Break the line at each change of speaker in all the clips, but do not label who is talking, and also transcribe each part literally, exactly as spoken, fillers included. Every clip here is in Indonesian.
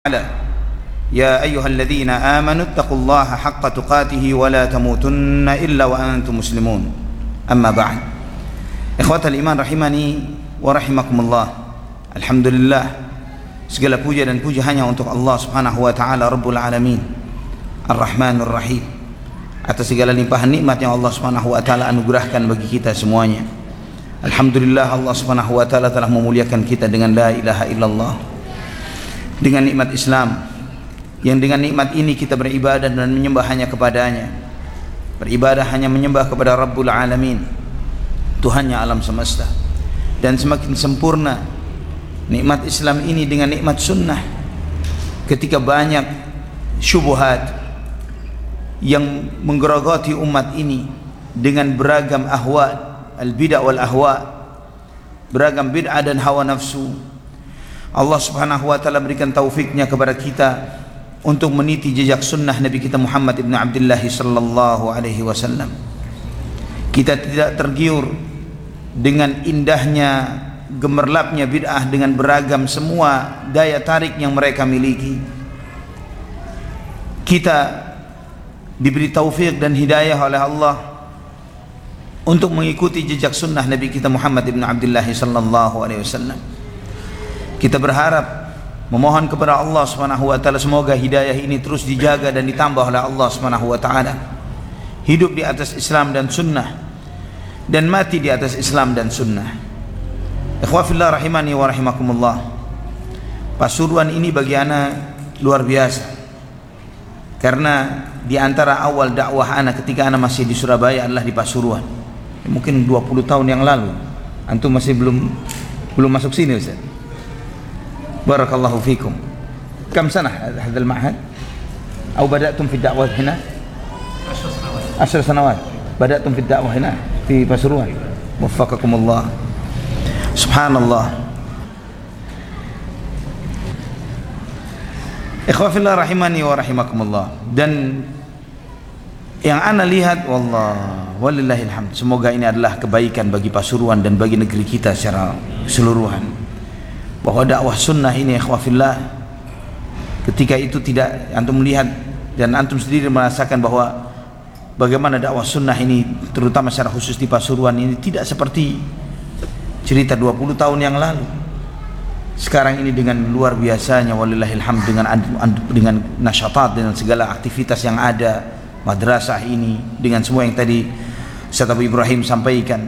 يا أيها الذين آمنوا اتقوا الله حق تقاته ولا تموتن إلا وأنتم مسلمون أما بعد إخوة الإيمان rahimani wa rahimakumullah. Alhamdulillah, segala puja dan puji hanya untuk Allah subhanahu wa ta'ala Rabbul Alamin Ar-Rahmanur Rahim, atas segala limpahan nikmat yang Allah subhanahu wa ta'ala anugerahkan bagi kita semuanya. Alhamdulillah, Allah subhanahu wa ta'ala telah memuliakan kita dengan la ilaha illallah, dengan nikmat Islam, yang dengan nikmat ini kita beribadah dan menyembah hanya kepadanya. Beribadah hanya menyembah kepada Rabbul Alamin, Tuhannya alam semesta. Dan semakin sempurna nikmat Islam ini dengan nikmat sunnah ketika banyak syubhat yang menggerogoti umat ini dengan beragam ahwa, al-bid'ah wal ahwa, beragam bid'ah dan hawa nafsu. Allah subhanahu wa ta'ala berikan taufiknya kepada kita untuk meniti jejak sunnah Nabi kita Muhammad ibn Abdullah sallallahu alaihi wasallam. Kita tidak tergiur dengan indahnya, gemerlapnya bid'ah dengan beragam semua daya tarik yang mereka miliki. Kita diberi taufik dan hidayah oleh Allah untuk mengikuti jejak sunnah Nabi kita Muhammad ibn Abdullah sallallahu alaihi wasallam. Kita berharap, memohon kepada Allah subhanahu wa ta'ala semoga hidayah ini terus dijaga dan ditambah oleh Allah subhanahu wa ta'ala. Hidup di atas Islam dan sunnah, dan mati di atas Islam dan sunnah. Ikhwah fillah rahimani wa rahimakumullah. Pasuruan ini bagi ana luar biasa, karena di antara awal dakwah ana ketika ana masih di Surabaya adalah di Pasuruan. Mungkin dua puluh tahun yang lalu. Antum masih belum belum masuk sini, Ustaz. Barakallahu fikum. Kam sanah هذا المعهد أو بدأتم في الدعوة هنا؟ عشر سنوات بدأتم في الدعوة هنا في Pasuruan. وفقكم الله. Subhanallah. Ikhwah fillah rahimani wa rahimakumullah. Dan yang ana lihat, wallah walillahil hamd, semoga ini adalah kebaikan bagi Pasuruan dan bagi negeri kita secara keseluruhan, bahwa dakwah sunnah ini ikhwah fillah, ketika itu tidak antum melihat dan antum sendiri merasakan bahwa bagaimana dakwah sunnah ini terutama secara khusus di Pasuruan ini tidak seperti cerita dua puluh tahun yang lalu. Sekarang ini dengan luar biasanya walillahil hamd, dengan dengan nasyatat, dengan segala aktivitas yang ada, madrasah ini dengan semua yang tadi Ustaz Abu Ibrahim sampaikan,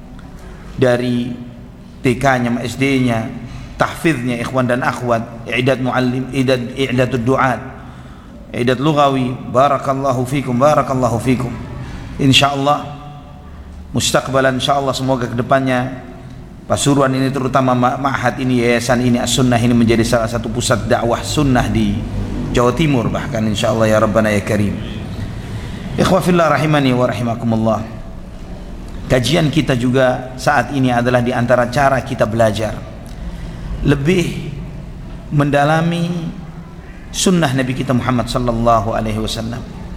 dari T K-nya, S D-nya, tahfidnya ikhwan dan akhwat, i'dad muallim, i'dad i'dadud du'at, i'dad lughawi. Barakallahu fikum, barakallahu fikum. Insyaallah mustaqbalan, insyaallah semoga kedepannya Pasuruan ini, terutama ma'had ini, yayasan ini, as-sunnah ini menjadi salah satu pusat dakwah sunnah di Jawa Timur bahkan, insyaallah ya rabbana ya karim. Ikhwah fillah rahimani wa rahimakumullah. Kajian kita juga saat ini adalah di antara cara kita belajar lebih mendalami sunnah Nabi kita Muhammad sallallahu alaihi wasallam.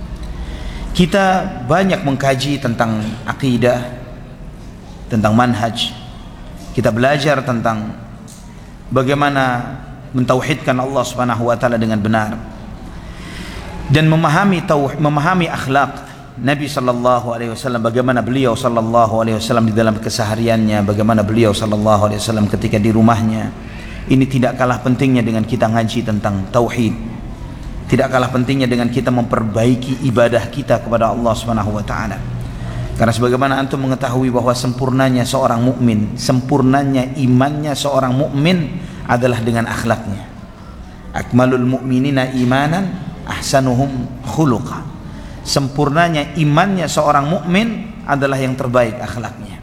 Kita banyak mengkaji tentang akidah, tentang manhaj. Kita belajar tentang bagaimana mentauhidkan Allah subhanahu wa ta'ala dengan benar, dan memahami tauhid, memahami akhlak Nabi sallallahu alaihi wasallam, bagaimana beliau sallallahu alaihi wasallam di dalam kesehariannya, bagaimana beliau sallallahu alaihi wasallam ketika di rumahnya. Ini tidak kalah pentingnya dengan kita ngaji tentang tauhid. Tidak kalah pentingnya dengan kita memperbaiki ibadah kita kepada Allah subhanahu wa ta'ala. Karena sebagaimana antum mengetahui bahwa sempurnanya seorang mukmin, sempurnanya imannya seorang mukmin adalah dengan akhlaknya. Akmalul mu'minina imanan ahsanuhum khuluqa. Sempurnanya imannya seorang mukmin adalah yang terbaik akhlaknya.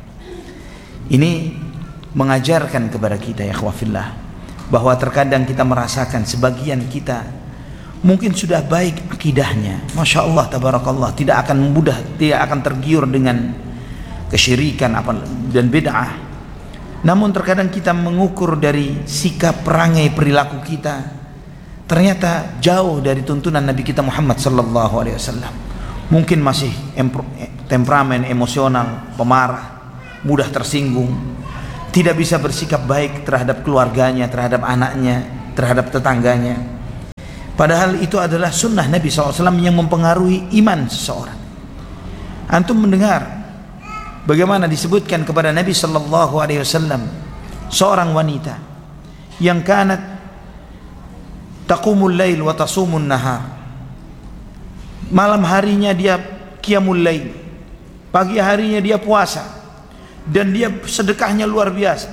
Ini mengajarkan kepada kita ya ikhwah fillah, bahwa terkadang kita merasakan sebagian kita mungkin sudah baik akidahnya, masya Allah tabarakallah, tidak akan mudah, tidak akan tergiur dengan kesyirikan apa dan bid'ah. Namun terkadang kita mengukur dari sikap perangai perilaku kita, ternyata jauh dari tuntunan Nabi kita Muhammad sallallahu alaihi wasallam. Mungkin masih temperamen emosional, pemarah, mudah tersinggung, tidak bisa bersikap baik terhadap keluarganya, terhadap anaknya, terhadap tetangganya. Padahal itu adalah sunnah Nabi shallallahu alaihi wasallam yang mempengaruhi iman seseorang. Antum mendengar bagaimana disebutkan kepada Nabi shallallahu alaihi wasallam seorang wanita yang kanat taqumul lail wa tasumun nahar. Malam harinya dia qiyamul lail, pagi harinya dia puasa, dan dia sedekahnya luar biasa.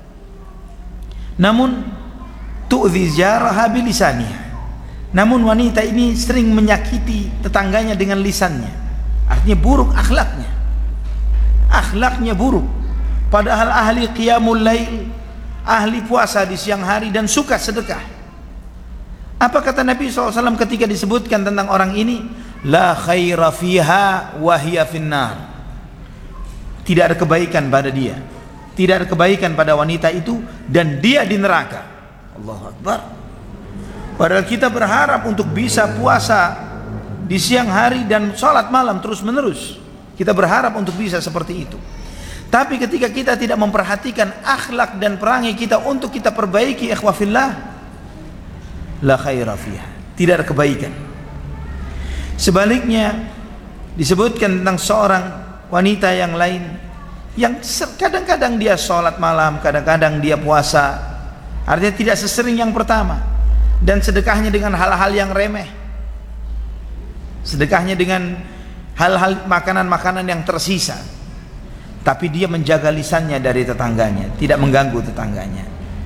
Namun tu'dhi jaraha bilisaniha. Namun wanita ini sering menyakiti tetangganya dengan lisannya. Artinya buruk akhlaknya. Akhlaknya buruk. Padahal ahli qiyamul lail, ahli puasa di siang hari dan suka sedekah. Apa kata Nabi shallallahu alaihi wasallam ketika disebutkan tentang orang ini? La khaira fiha wa hiya finnar. Tidak ada kebaikan pada dia, tidak ada kebaikan pada wanita itu, dan dia di neraka. Allahu Akbar. Padahal kita berharap untuk bisa puasa di siang hari dan sholat malam terus menerus. Kita berharap untuk bisa seperti itu. Tapi ketika kita tidak memperhatikan akhlak dan perangai kita untuk kita perbaiki, ikhwah fillah, la khaira fiha, tidak ada kebaikan. Sebaliknya disebutkan tentang seorang wanita yang lain yang kadang-kadang dia sholat malam, kadang-kadang dia puasa, artinya tidak sesering yang pertama, dan sedekahnya dengan hal-hal yang remeh, sedekahnya dengan hal-hal makanan-makanan yang tersisa, tapi dia menjaga lisannya dari tetangganya, tidak mengganggu tetangganya.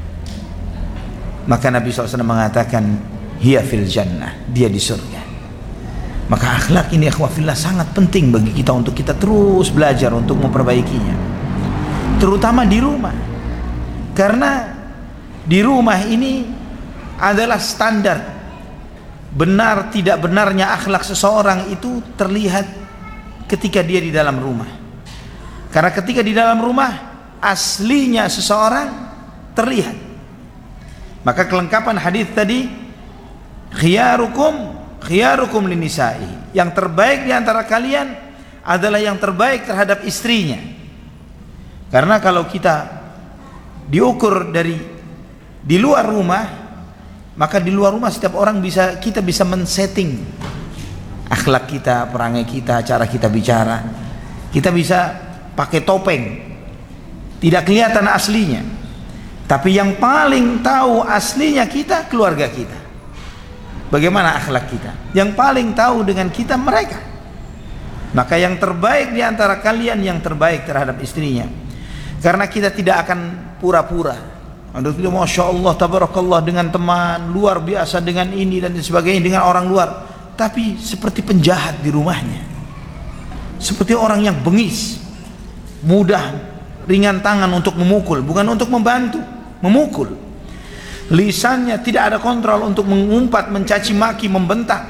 Maka Nabi shallallahu alaihi wasallam mengatakan hiya fil jannah, dia di surga. Maka akhlak ini ikhwah fillah sangat penting bagi kita untuk kita terus belajar untuk memperbaikinya, terutama di rumah. Karena di rumah ini adalah standar benar tidak benarnya akhlak seseorang itu terlihat ketika dia di dalam rumah. Karena ketika di dalam rumah aslinya seseorang terlihat. Maka kelengkapan hadis tadi, khiyarukum khiyarukum linisai, yang terbaik di antara kalian adalah yang terbaik terhadap istrinya. Karena kalau kita diukur dari di luar rumah, maka di luar rumah setiap orang bisa, kita bisa men-setting akhlak kita, perangai kita, cara kita bicara. Kita bisa pakai topeng, tidak kelihatan aslinya. Tapi yang paling tahu aslinya kita, keluarga kita. Bagaimana akhlak kita? Yang paling tahu dengan kita mereka. Maka yang terbaik di antara kalian yang terbaik terhadap istrinya. Karena kita tidak akan pura-pura. Aduh, masya Allah, tabarakallah, dengan teman luar biasa, dengan ini dan sebagainya, dengan orang luar. Tapi seperti penjahat di rumahnya, seperti orang yang bengis, mudah, ringan tangan untuk memukul, bukan untuk membantu, memukul. Lisannya tidak ada kontrol untuk mengumpat, mencaci maki, membentak.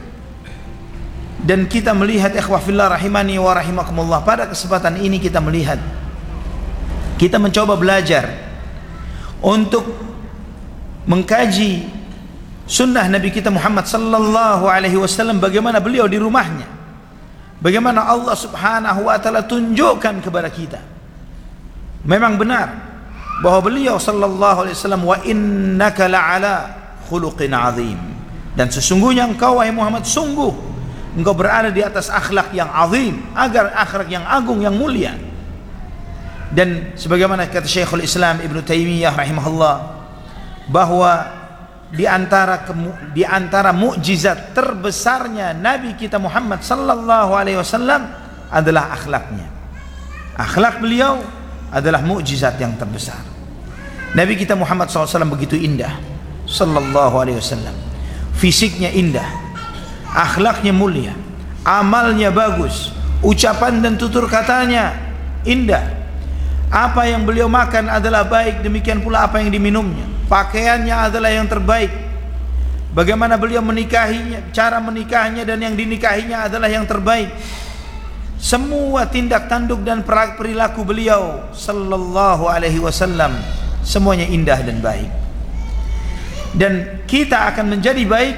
Dan kita melihat ikhwah fillah rahimani wa rahimakumullah, pada kesempatan ini kita melihat, kita mencoba belajar untuk mengkaji sunnah Nabi kita Muhammad sallallahu alaihi wasallam, bagaimana beliau di rumahnya, bagaimana Allah subhanahu wa ta'ala tunjukkan kepada kita. Memang benar bahwa beliau sallallahu alaihi wasallam, wa innaka la'ala khuluqin azim, dan sesungguhnya engkau wahai Muhammad, sungguh engkau berada di atas akhlak yang azim, agar akhlak yang agung, yang mulia. Dan sebagaimana kata Syekhul Islam Ibnu Taimiyah rahimahullah, bahwa di antara di antara mukjizat terbesarnya Nabi kita Muhammad sallallahu alaihi wasallam adalah akhlaknya. Akhlak beliau adalah mukjizat yang terbesar. Nabi kita Muhammad shallallahu alaihi wasallam begitu indah, sallallahu alaihi wasallam. Fisiknya indah, akhlaknya mulia, amalnya bagus, ucapan dan tutur katanya indah. Apa yang beliau makan adalah baik, demikian pula apa yang diminumnya. Pakaiannya adalah yang terbaik. Bagaimana beliau menikahinya, cara menikahnya dan yang dinikahinya adalah yang terbaik. Semua tindak tanduk dan perilaku beliau sallallahu alaihi wasallam semuanya indah dan baik. Dan kita akan menjadi baik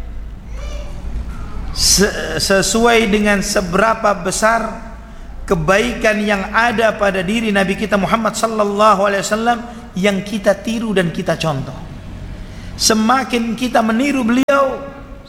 sesuai dengan seberapa besar kebaikan yang ada pada diri Nabi kita Muhammad sallallahu alaihi wasallam yang kita tiru dan kita contoh. Semakin kita meniru beliau,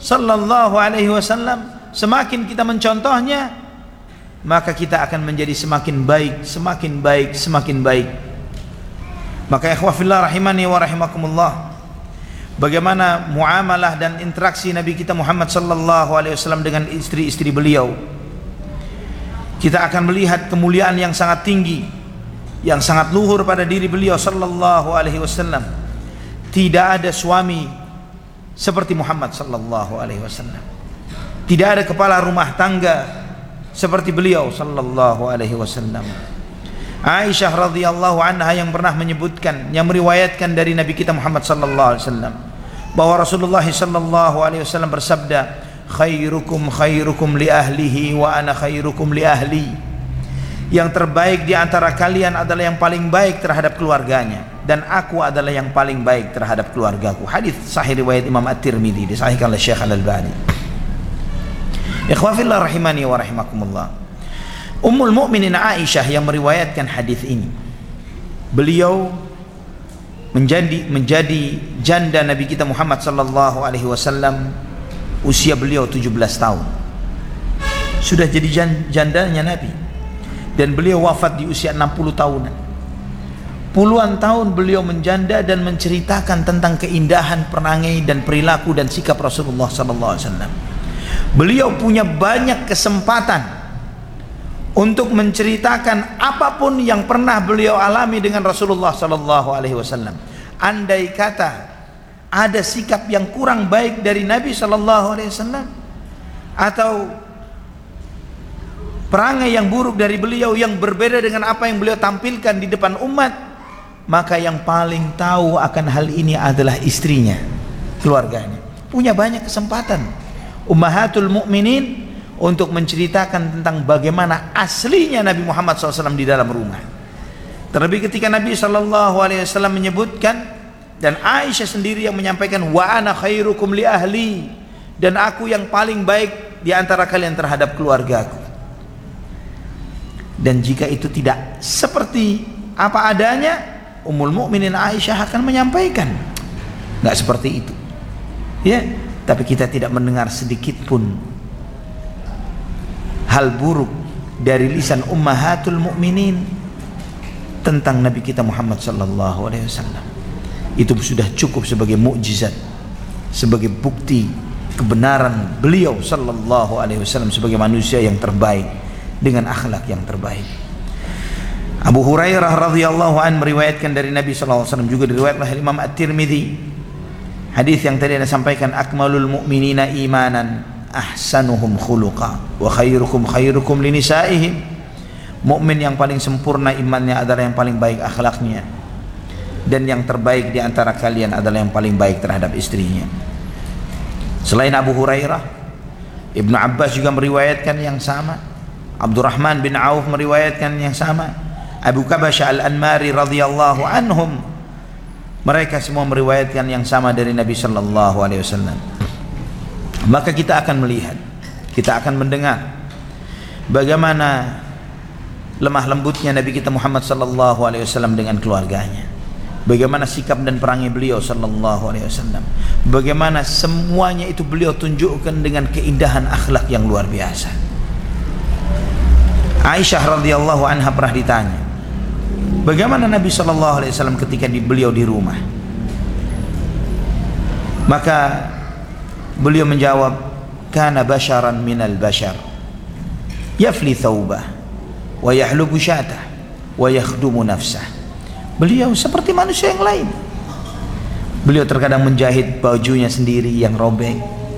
sallallahu alaihi wasallam, semakin kita mencontohnya, maka kita akan menjadi semakin baik, semakin baik, semakin baik. Maka ikhwah fillah rahimani wa rahimakumullah, bagaimana muamalah dan interaksi Nabi kita Muhammad sallallahu alaihi wasallam dengan istri-istri beliau, kita akan melihat kemuliaan yang sangat tinggi, yang sangat luhur pada diri beliau sallallahu alaihi wasallam. Tidak ada suami seperti Muhammad sallallahu alaihi wasallam. Tidak ada kepala rumah tangga seperti beliau sallallahu alaihi wasallam. Aisyah radhiyallahu anha yang pernah menyebutkan, yang meriwayatkan dari Nabi kita Muhammad sallallahu alaihi wasallam, bahwa Rasulullah sallallahu alaihi wasallam bersabda, khairukum khairukum li ahlihi wa ana khairukum li ahli. Yang terbaik di antara kalian adalah yang paling baik terhadap keluarganya, dan aku adalah yang paling baik terhadap keluargaku. Hadis sahih riwayat Imam At-Tirmidzi, disahihkan oleh Syekh Al-Albani. Ikhwah fillah rahimani wa rahimakumullah, Ummul Mukminin Aisyah yang meriwayatkan hadis ini, beliau menjadi menjadi janda Nabi kita Muhammad sallallahu alaihi wasallam, usia beliau tujuh belas tahun. Sudah jadi jandanya Nabi, dan beliau wafat di usia enam puluh tahunan. Puluhan tahun beliau menjanda dan menceritakan tentang keindahan perangai dan perilaku dan sikap Rasulullah sallallahu alaihi wasallam. Beliau punya banyak kesempatan untuk menceritakan apapun yang pernah beliau alami dengan Rasulullah sallallahu alaihi wasallam. Andai kata ada sikap yang kurang baik dari Nabi sallallahu alaihi wasallam, atau perangai yang buruk dari beliau yang berbeda dengan apa yang beliau tampilkan di depan umat, maka yang paling tahu akan hal ini adalah istrinya, keluarganya. Punya banyak kesempatan ummahatul mukminin untuk menceritakan tentang bagaimana aslinya Nabi Muhammad shallallahu alaihi wasallam di dalam rumah. Terlebih ketika Nabi shallallahu alaihi wasallam menyebutkan, dan Aisyah sendiri yang menyampaikan, wa ana khairukum li ahli, dan aku yang paling baik di antara kalian terhadap keluargaku. Dan jika itu tidak seperti apa adanya, Ummul Mukminin Aisyah akan menyampaikan, nggak seperti itu, ya. Tapi kita tidak mendengar sedikit pun hal buruk dari lisan ummahatul mukminin tentang Nabi kita Muhammad sallallahu alaihi wasallam. Itu sudah cukup sebagai mukjizat, sebagai bukti kebenaran beliau sallallahu alaihi wasallam sebagai manusia yang terbaik dengan akhlak yang terbaik. Abu Hurairah radhiyallahu an meriwayatkan dari Nabi sallallahu alaihi wasallam, juga diriwayatkan oleh Imam At-Tirmidzi, hadis yang tadi Anda sampaikan, akmalul mu'minina imanan ahsanuhum khuluqa wa khairukum khairukum linisaihim. Mukmin yang paling sempurna imannya adalah yang paling baik akhlaknya, dan yang terbaik di antara kalian adalah yang paling baik terhadap istrinya. Selain Abu Hurairah, Ibnu Abbas juga meriwayatkan yang sama, Abdurrahman bin Auf meriwayatkan yang sama, Abu Kabasha Al-Anmari radhiyallahu anhum, mereka semua meriwayatkan yang sama dari Nabi sallallahu alaihi wasallam. Maka kita akan melihat, kita akan mendengar bagaimana lemah lembutnya Nabi kita Muhammad sallallahu alaihi wasallam dengan keluarganya, bagaimana sikap dan perangai beliau sallallahu alaihi wasallam, bagaimana semuanya itu beliau tunjukkan dengan keindahan akhlak yang luar biasa. Aisyah radhiyallahu anha pernah ditanya, bagaimana Nabi sallallahu alaihi wasallam ketika di, beliau di rumah? Maka beliau menjawab, kana basharan minal bashar yafli thawbah wa yahlubu syatah wa yakhdumu nafsah. Beliau seperti manusia yang lain. Beliau terkadang menjahit bajunya sendiri yang robek,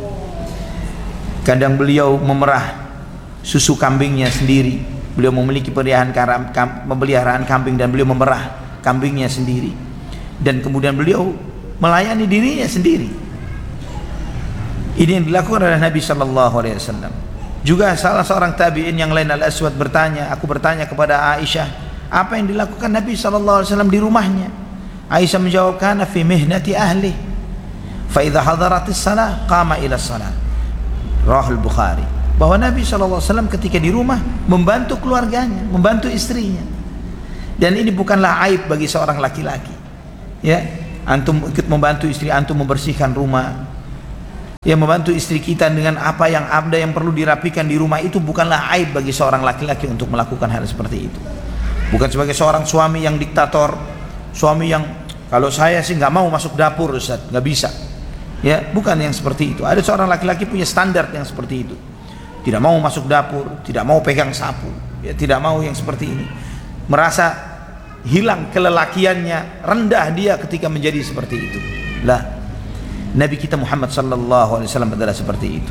kadang beliau memerah susu kambingnya sendiri. Beliau memiliki peliharaan pemeliharaan kambing dan beliau memerah kambingnya sendiri, dan kemudian beliau melayani dirinya sendiri. Ini yang dilakukan oleh Nabi sallallahu alaihi wasallam. Juga salah seorang tabi'in yang lain, Al-Aswad, bertanya, aku bertanya kepada Aisyah, apa yang dilakukan Nabi sallallahu alaihi wasallam di rumahnya? Aisyah menjawab, kana fi mihnati ahli fa idza hadaratis salah qama ila salat. Rahul Bukhari, bahwa Nabi sallallahu alaihi wasallam ketika di rumah membantu keluarganya, membantu istrinya. Dan ini bukanlah aib bagi seorang laki-laki, ya, antum ikut membantu istri antum membersihkan rumah, Ya, membantu istri kita dengan apa yang ada yang perlu dirapikan di rumah itu bukanlah aib bagi seorang laki-laki untuk melakukan hal seperti itu. Bukan sebagai seorang suami yang diktator, suami yang kalau saya sih nggak mau masuk dapur Ustaz, nggak bisa. Ya, bukan yang seperti itu. Ada seorang laki-laki punya standar yang seperti itu. Tidak mau masuk dapur, tidak mau pegang sapu, ya, tidak mau yang seperti ini. Merasa hilang kelelakiannya, rendah dia ketika menjadi seperti itu. Lah, Nabi kita Muhammad sallallahu alaihi wasallam adalah seperti itu.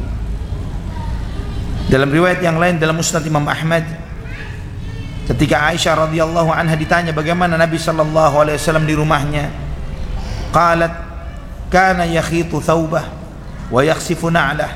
Dalam riwayat yang lain dalam Musnad Imam Ahmad, ketika Aisyah radhiyallahu anha ditanya bagaimana Nabi sallallahu alaihi wasallam di rumahnya, qalat kana yakhitu thawbah wa yakhsifu na'lah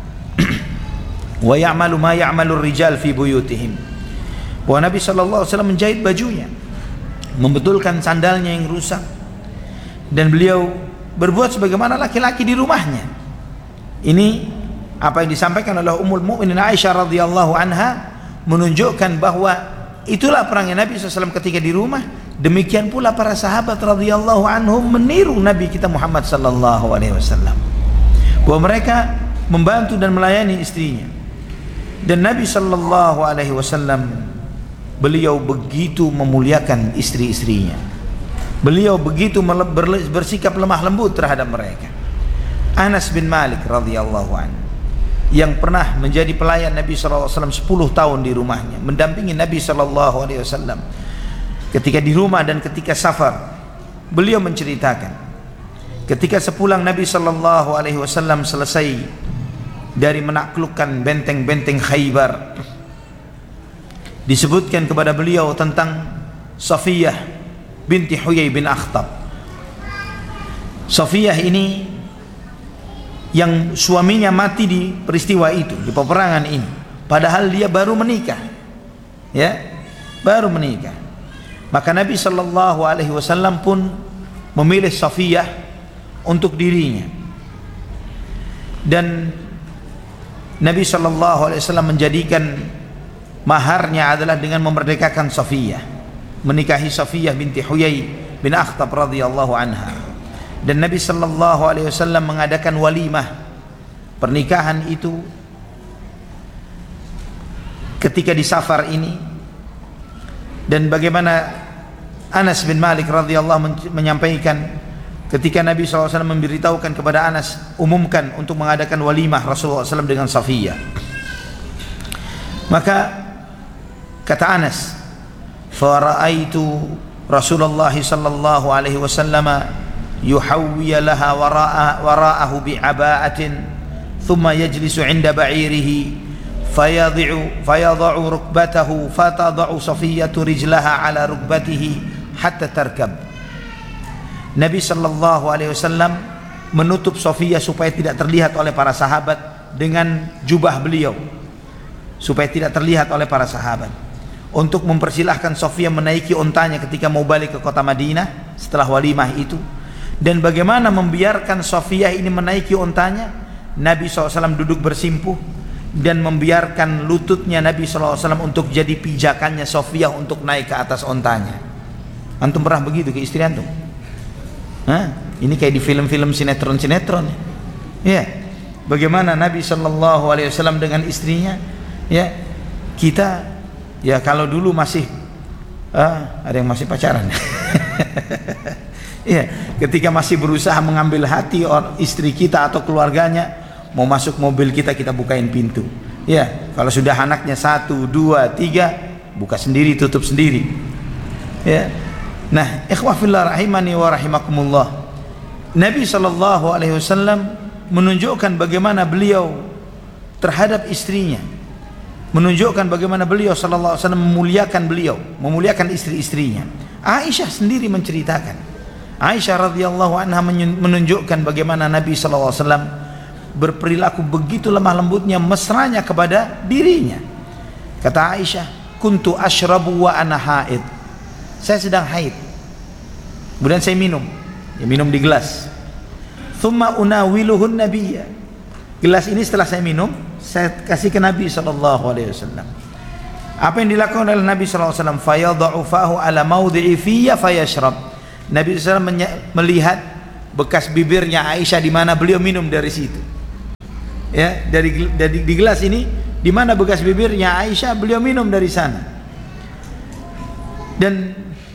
wa ya'malu ma ya'malu ar-rijal fi buyutihim. Bahwa Nabi sallallahu alaihi wasallam menjahit bajunya, membetulkan sandalnya yang rusak, dan beliau berbuat sebagaimana laki-laki di rumahnya. Ini apa yang disampaikan oleh Ummul Mukminin Aisyah radhiyallahu anha menunjukkan bahwa itulah perangnya Nabi shallallahu alaihi wasallam ketika di rumah. Demikian pula para sahabat radhiyallahu anhum meniru Nabi kita Muhammad sallallahu alaihi wasallam, bahwa mereka membantu dan melayani istrinya. Dan Nabi sallallahu alaihi wasallam beliau begitu memuliakan istri-istrinya. Beliau begitu bersikap lemah lembut terhadap mereka. Anas bin Malik radhiyallahu anhu yang pernah menjadi pelayan Nabi sallallahu alaihi wasallam sepuluh tahun di rumahnya, mendampingi Nabi sallallahu alaihi wasallam ketika di rumah dan ketika safar. Beliau menceritakan ketika sepulang Nabi sallallahu alaihi wasallam selesai dari menaklukkan benteng-benteng Khaybar, disebutkan kepada beliau tentang Safiyah binti Huyai bin Akhtab. Safiyah ini yang suaminya mati di peristiwa itu, di peperangan ini, padahal dia baru menikah, ya, baru menikah. Maka Nabi sallallahu alaihi wasallam pun memilih Safiyah untuk dirinya, dan Nabi sallallahu alaihi wasallam menjadikan maharnya adalah dengan memerdekakan Safiyah, menikahi Safiyah binti Huyai bin Akhtab radhiyallahu anha. Dan Nabi sallallahu alaihi wasallam mengadakan walimah pernikahan itu ketika di safar ini. Dan bagaimana Anas bin Malik radhiyallahu anhu menyampaikan ketika Nabi sallallahu alaihi wasallam memberitahukan kepada Anas, umumkan untuk mengadakan walimah Rasulullah sallallahu alaihi wasallam dengan Safiyah. Maka kata Anas, fara'aitu Rasulullah sallallahu alaihi wasallam yuhawwiya laha wara'a wara'ahu bi'aba'atin thumma yajlisu 'inda ba'irihi fayadhi'u fayadha'u rukbatahu fatadha'u Safiyatu rijlaha 'ala rukbatihi hatta tarkab. Nabi sallallahu alaihi wasallam menutup Safiyah supaya tidak terlihat oleh para sahabat dengan jubah beliau, supaya tidak terlihat oleh para sahabat, untuk mempersilahkan Safiyah menaiki ontanya ketika mau balik ke kota Madinah setelah walimah itu. Dan bagaimana membiarkan Safiyah ini menaiki ontanya, Nabi shallallahu alaihi wasallam duduk bersimpuh dan membiarkan lututnya Nabi shallallahu alaihi wasallam untuk jadi pijakannya Safiyah untuk naik ke atas ontanya. Antum pernah begitu ke istri antum? Hah? Ini kayak di film-film sinetron-sinetron. Ya, bagaimana Nabi shallallahu alaihi wasallam dengan istrinya? Ya, kita ya kalau dulu masih ah, ada yang masih pacaran. Ya, ketika masih berusaha mengambil hati orang istri kita atau keluarganya, mau masuk mobil kita kita bukain pintu. Ya, kalau sudah anaknya satu, dua, tiga, buka sendiri, tutup sendiri. Ya, nah, ikhwah fillah rahimani wa rahimakumullah. Nabi sallallahu alaihi wasallam menunjukkan bagaimana beliau terhadap istrinya, menunjukkan bagaimana beliau sallallahu alaihi wasallam memuliakan beliau, memuliakan istri-istrinya. Aisyah sendiri menceritakan, Aisyah radhiyallahu anha menunjukkan bagaimana Nabi sallallahu alaihi wasallam berperilaku begitu lemah lembutnya, mesranya kepada dirinya. Kata Aisyah, kuntu ashrabu wa ana haid. Saya sedang haid, kemudian saya minum, ya minum di gelas. Thumma unawiluhun nabiyya. Gelas ini setelah saya minum, saya kasih ke Nabi sallallahu alaihi wasallam. Apa yang dilakukan oleh Nabi sallallahu alaihi wasallam? Fayadha'u fahu ala mawdi'i fiyya fayashrab. Nabi sallallahu alaihi wasallam melihat bekas bibirnya Aisyah di mana beliau minum dari situ. Ya, dari, dari di gelas ini di mana bekas bibirnya Aisyah, beliau minum dari sana. Dan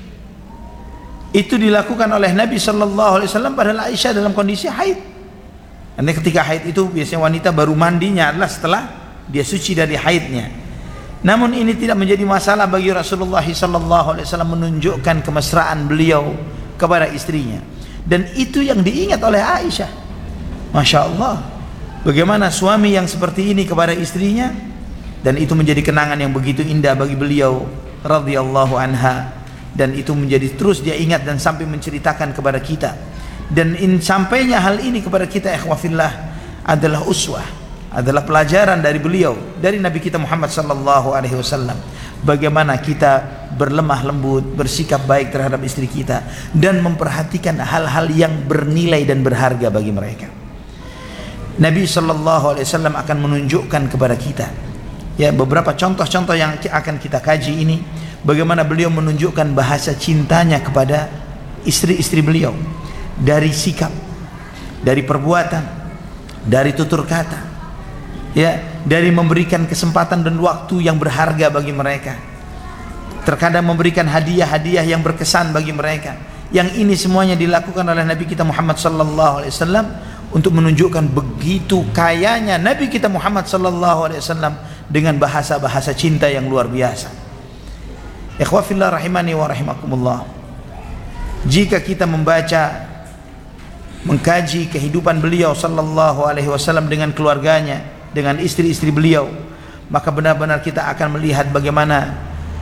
itu dilakukan oleh Nabi sallallahu alaihi wasallam padahal Aisyah dalam kondisi haid. Karena ketika haid itu biasanya wanita baru mandinya adalah setelah dia suci dari haidnya. Namun ini tidak menjadi masalah bagi Rasulullah sallallahu alaihi wasallam menunjukkan kemesraan beliau kepada istrinya. Dan itu yang diingat oleh Aisyah. Masya Allah, bagaimana suami yang seperti ini kepada istrinya, dan itu menjadi kenangan yang begitu indah bagi beliau radhiyallahu anha, dan itu menjadi terus dia ingat dan sampai menceritakan kepada kita. Dan in, sampainya hal ini kepada kita ikhwafillah adalah uswah, adalah pelajaran dari beliau, dari Nabi kita Muhammad sallallahu alaihi wasallam, bagaimana kita berlemah lembut, bersikap baik terhadap istri kita dan memperhatikan hal-hal yang bernilai dan berharga bagi mereka. Nabi sallallahu alaihi wasallam akan menunjukkan kepada kita ya beberapa contoh-contoh yang akan kita kaji ini, bagaimana beliau menunjukkan bahasa cintanya kepada istri-istri beliau dari sikap, dari perbuatan, dari tutur kata, ya, dari memberikan kesempatan dan waktu yang berharga bagi mereka, terkadang memberikan hadiah-hadiah yang berkesan bagi mereka. Yang ini semuanya dilakukan oleh Nabi kita Muhammad sallallahu alaihi wasallam untuk menunjukkan begitu kayanya Nabi kita Muhammad sallallahu alaihi wasallam dengan bahasa-bahasa cinta yang luar biasa. Ikhwafillah rahimani wa rahimakumullah. Jika kita membaca, mengkaji kehidupan beliau sallallahu alaihi wasallam dengan keluarganya, dengan istri-istri beliau, maka benar-benar kita akan melihat bagaimana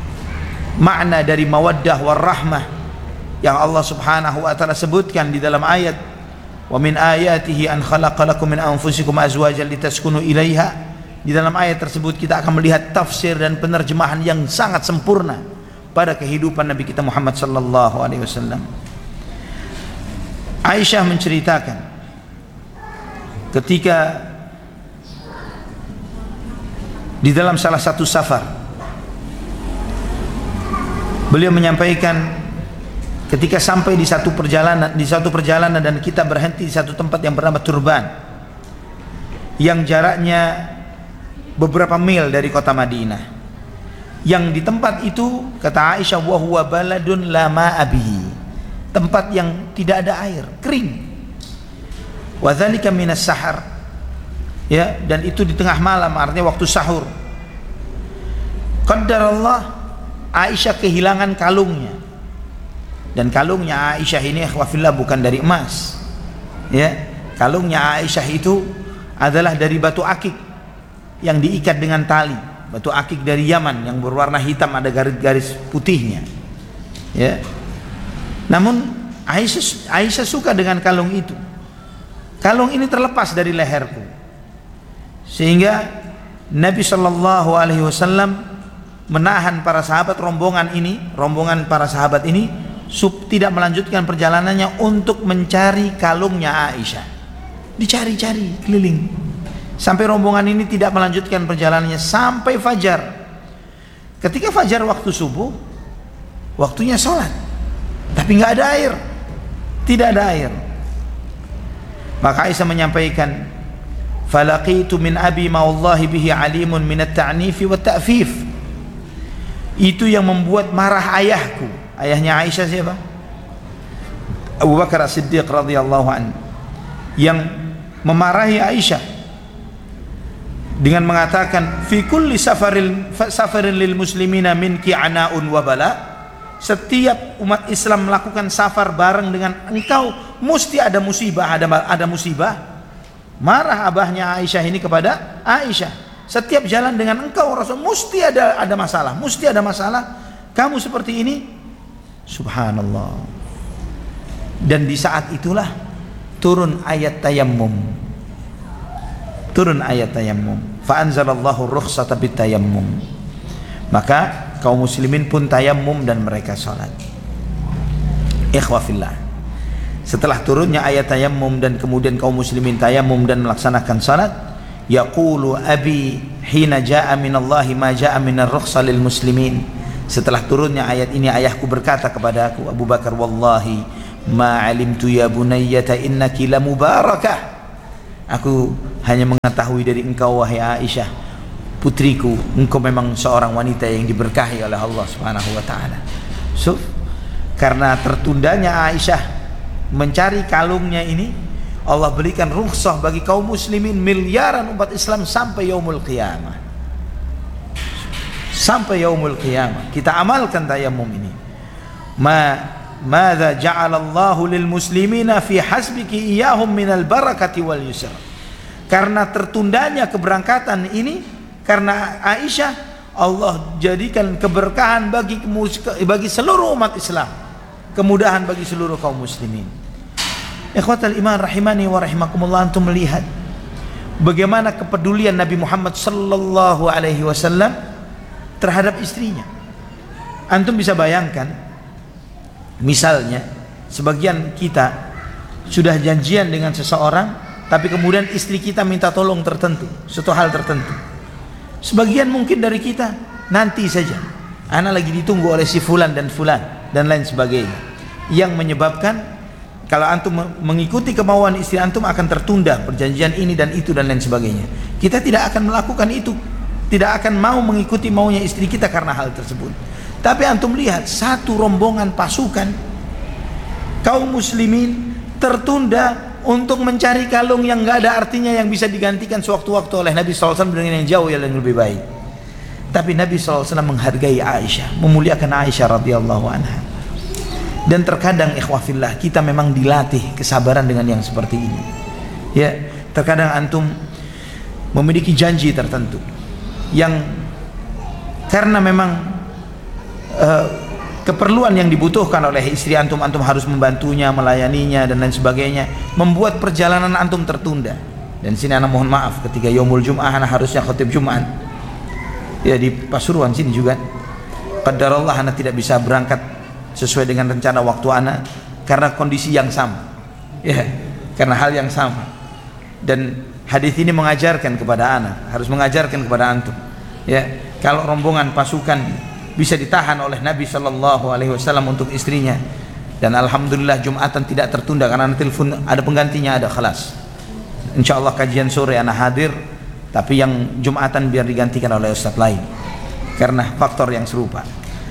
makna dari mawaddah warahmah yang Allah Subhanahu wa taala sebutkan di dalam ayat, wa min ayatihi an khalaqalakum min anfusikum azwajan litaskunu ilaiha. Di dalam ayat tersebut kita akan melihat tafsir dan penerjemahan yang sangat sempurna pada kehidupan Nabi kita Muhammad sallallahu alaihi wasallam. Aisyah menceritakan ketika di dalam salah satu safar, beliau menyampaikan ketika sampai di satu perjalanan di satu perjalanan dan kita berhenti di satu tempat yang bernama Turban, yang jaraknya beberapa mil dari kota Madinah. Yang di tempat itu kata Aisyah, wa huwa baladun la ma'a bihi, tempat yang tidak ada air, kering. Wa dzalika minas sahar, ya, dan itu di tengah malam, artinya waktu sahur. Qaddarallah, Aisyah kehilangan kalungnya. Dan kalungnya Aisyah ini ikhwafillah bukan dari emas, ya. Kalungnya Aisyah itu adalah dari batu akik yang diikat dengan tali, batu akik dari Yaman yang berwarna hitam, ada garis-garis putihnya, ya. Namun Aisyah, Aisyah suka dengan kalung itu. Kalung ini terlepas dari leherku, sehingga Nabi Shallallahu Alaihi Wasallam menahan para sahabat rombongan ini, rombongan para sahabat ini sub, tidak melanjutkan perjalanannya untuk mencari kalungnya Aisyah. Dicari-cari keliling sampai rombongan ini tidak melanjutkan perjalanannya sampai fajar. Ketika fajar waktu subuh, waktunya sholat, tapi nggak ada air, tidak ada air. Maka Aisyah menyampaikan, falaqitu min abi ma wallahi bihi alimun min at-ta'nifi wa ta'fif. Itu yang membuat marah ayahku. Ayahnya Aisyah siapa? Abu Bakar As-Siddiq radhiyallahu anhu, yang memarahi Aisyah dengan mengatakan, fi kulli safaril safarin lil muslimina minki ana'un wa bala. Setiap umat Islam melakukan safar bareng dengan engkau mesti ada musibah, ada ada musibah. Marah abahnya Aisyah ini kepada Aisyah, setiap jalan dengan engkau Rasul mesti ada ada masalah, mesti ada masalah. Kamu seperti ini, subhanallah. Dan di saat itulah turun ayat tayammum. Turun ayat tayammum. Fa anzalallahu rukhsata bitayammum. Maka kaum muslimin pun tayammum dan mereka salat. Ikhwafillah. Setelah turunnya ayat tayammum dan kemudian kaum muslimin tayammum dan melaksanakan salat, yaqulu abi hina jaa minallahi ma jaa minar rukhsa lil muslimin. Setelah turunnya ayat ini, ayahku berkata kepada aku, Abu Bakar, wallahi ma alimtu ya bunayyata innaki la mubarakah Aku hanya mengetahui dari engkau wahai Aisyah, putriku, engkau memang seorang wanita yang diberkahi oleh Allah Subhanahu wa taala. So, karena tertundanya Aisyah mencari kalungnya ini, Allah berikan rukhsah bagi kaum muslimin miliaran umat Islam sampai yaumul qiyamah. Sampai yaumul qiyamah kita amalkan tayammum ini. Ma madza ja'alallahu lil muslimina fi hasbiki iyahum minal barakati wal yusr. Karena tertundanya keberangkatan ini, karena Aisyah, Allah jadikan keberkahan bagi bagi seluruh umat Islam, kemudahan bagi seluruh kaum muslimin. Ikhwatal iman rahimani wa rahimakumullah, antum melihat bagaimana kepedulian Nabi Muhammad sallallahu alaihi wasallam terhadap istrinya. Antum bisa bayangkan, misalnya sebagian kita sudah janjian dengan seseorang, tapi kemudian istri kita minta tolong tertentu, suatu hal tertentu. Sebagian mungkin dari kita, nanti saja, ana lagi ditunggu oleh si fulan dan fulan dan lain sebagainya, yang menyebabkan kalau antum mengikuti kemauan istri antum akan tertunda perjanjian ini dan itu dan lain sebagainya. Kita tidak akan melakukan itu, tidak akan mau mengikuti maunya istri kita karena hal tersebut. Tapi antum lihat satu rombongan pasukan kaum muslimin tertunda untuk mencari kalung yang gak ada artinya, yang bisa digantikan sewaktu-waktu oleh Nabi shallallahu alaihi wasallam dengan yang jauh yang lebih baik. Tapi Nabi shallallahu alaihi wasallam menghargai Aisyah, memuliakan Aisyah radhiyallahu anha. Dan terkadang ikhwah fillah, kita memang dilatih kesabaran dengan yang seperti ini. Ya, terkadang antum memiliki janji tertentu yang karena memang uh, keperluan yang dibutuhkan oleh istri antum, antum harus membantunya, melayaninya dan lain sebagainya, membuat perjalanan antum tertunda. Dan sini anak mohon maaf, ketika yaumul jum'ah anak harusnya khutib Jumat, ya di Pasuruan sini juga qadarullah anak tidak bisa berangkat sesuai dengan rencana waktu anak karena kondisi yang sama, ya, karena hal yang sama. Dan hadis ini mengajarkan kepada anak, harus mengajarkan kepada antum, ya, kalau rombongan pasukan bisa ditahan oleh Nabi Shallallahu Alaihi Wasallam untuk istrinya, dan alhamdulillah Jumatan tidak tertunda karena telepon ada penggantinya, ada khalas. Insya Allah kajian sore anak hadir, tapi yang Jumatan biar digantikan oleh ustadz lain karena faktor yang serupa,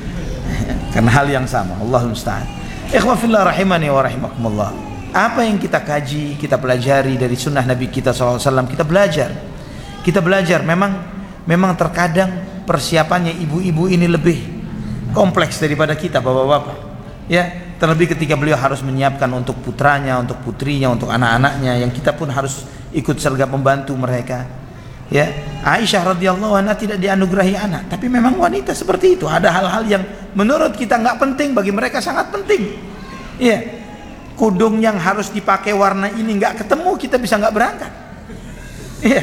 karena hal yang sama. Allahul musta'an. Ikhwah fillah rahimani wa rahimakumullah, apa yang kita kaji, kita pelajari dari sunnah Nabi kita shallallahu alaihi wasallam, kita belajar, kita belajar. Memang, memang terkadang persiapannya ibu-ibu ini lebih kompleks daripada kita bapak-bapak, ya, terlebih ketika beliau harus menyiapkan untuk putranya, untuk putrinya, untuk anak-anaknya, yang kita pun harus ikut sergap membantu mereka, ya. Aisyah radhiyallahu anha tidak dianugerahi anak, tapi memang wanita seperti itu. Ada hal-hal yang menurut kita nggak penting, bagi mereka sangat penting, ya. Kudung yang harus dipakai warna ini nggak ketemu, kita bisa nggak berangkat, ya.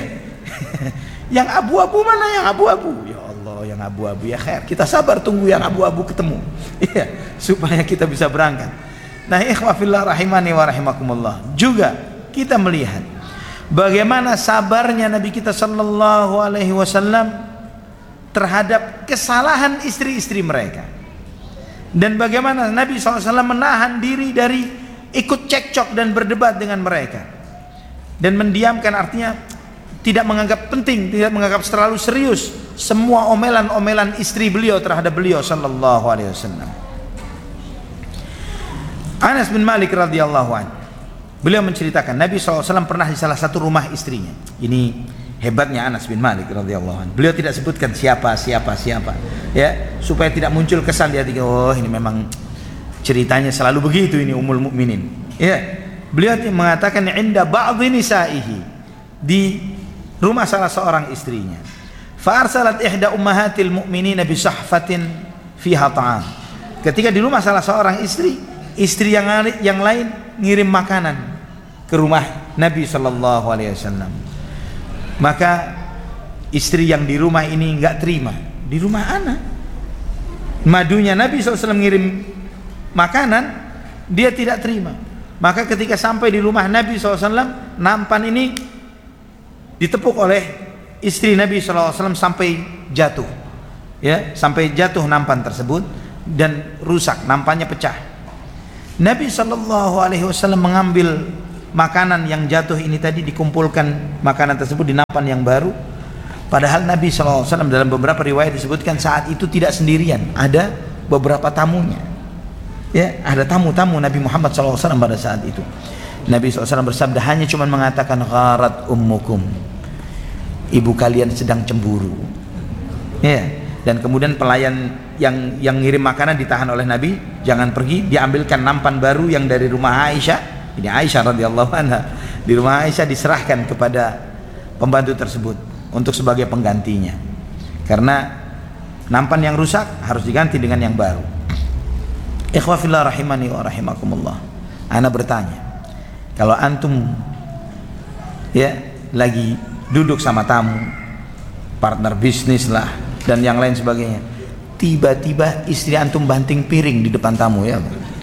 Yang abu-abu mana yang abu-abu, ya Allah, yang abu-abu, ya khair, kita sabar tunggu yang abu-abu ketemu, ya, supaya kita bisa berangkat. Nah ikhwah fillah rahimani wa rahimakumullah, juga kita melihat bagaimana sabarnya Nabi kita sallallahu alaihi wasallam terhadap kesalahan istri-istri mereka, dan bagaimana Nabi shallallahu alaihi wasallam menahan diri dari ikut cekcok dan berdebat dengan mereka, dan mendiamkan, artinya tidak menganggap penting, tidak menganggap terlalu serius semua omelan-omelan istri beliau terhadap beliau sallallahu alaihi wasallam. Anas bin Malik radhiyallahu anhu, beliau menceritakan Nabi shallallahu alaihi wasallam pernah di salah satu rumah istrinya. Ini hebatnya Anas bin Malik radhiyallahu anhu, beliau tidak sebutkan siapa siapa siapa, ya, supaya tidak muncul kesan di hati, oh ini memang ceritanya selalu begitu ini Ummul Mukminin, ya. Beliau mengatakan inda ba'dhi nisaihi, di rumah salah seorang istrinya, fa arsalat ihda ummahatil mu'minina bi sahfatin fiha ta'am. Ketika di rumah salah seorang istri, istri yang yang lain ngirim makanan ke rumah Nabi sallallahu alaihi wasallam. Maka istri yang di rumah ini enggak terima, di rumah ana madunya Nabi sallallahu alaihi wasallam ngirim makanan, dia tidak terima. Maka ketika sampai di rumah Nabi sallallahu alaihi wasallam, nampan ini ditepuk oleh istri Nabi shallallahu alaihi wasallam sampai jatuh, ya, sampai jatuh nampan tersebut dan rusak, nampannya pecah. Nabi shallallahu alaihi wasallam mengambil makanan yang jatuh ini tadi, dikumpulkan makanan tersebut di nampan yang baru. Padahal Nabi shallallahu alaihi wasallam dalam beberapa riwayat disebutkan saat itu tidak sendirian, ada beberapa tamunya. Ya, ada tamu-tamu Nabi Muhammad shallallahu alaihi wasallam pada saat itu. Nabi shallallahu alaihi wasallam bersabda, hanya cuma mengatakan gharat ummukum, ibu kalian sedang cemburu. Ya, dan kemudian pelayan yang yang ngirim makanan ditahan oleh Nabi, jangan pergi, diambilkan nampan baru yang dari rumah Aisyah. Ini Aisyah radhiyallahu anha, di rumah Aisyah diserahkan kepada pembantu tersebut untuk sebagai penggantinya, karena nampan yang rusak harus diganti dengan yang baru. Ikhwah fillah rahimani wa rahimakumullah, ana bertanya, kalau antum ya lagi duduk sama tamu, partner bisnis lah dan yang lain sebagainya, tiba-tiba istri antum banting piring di depan tamu, ya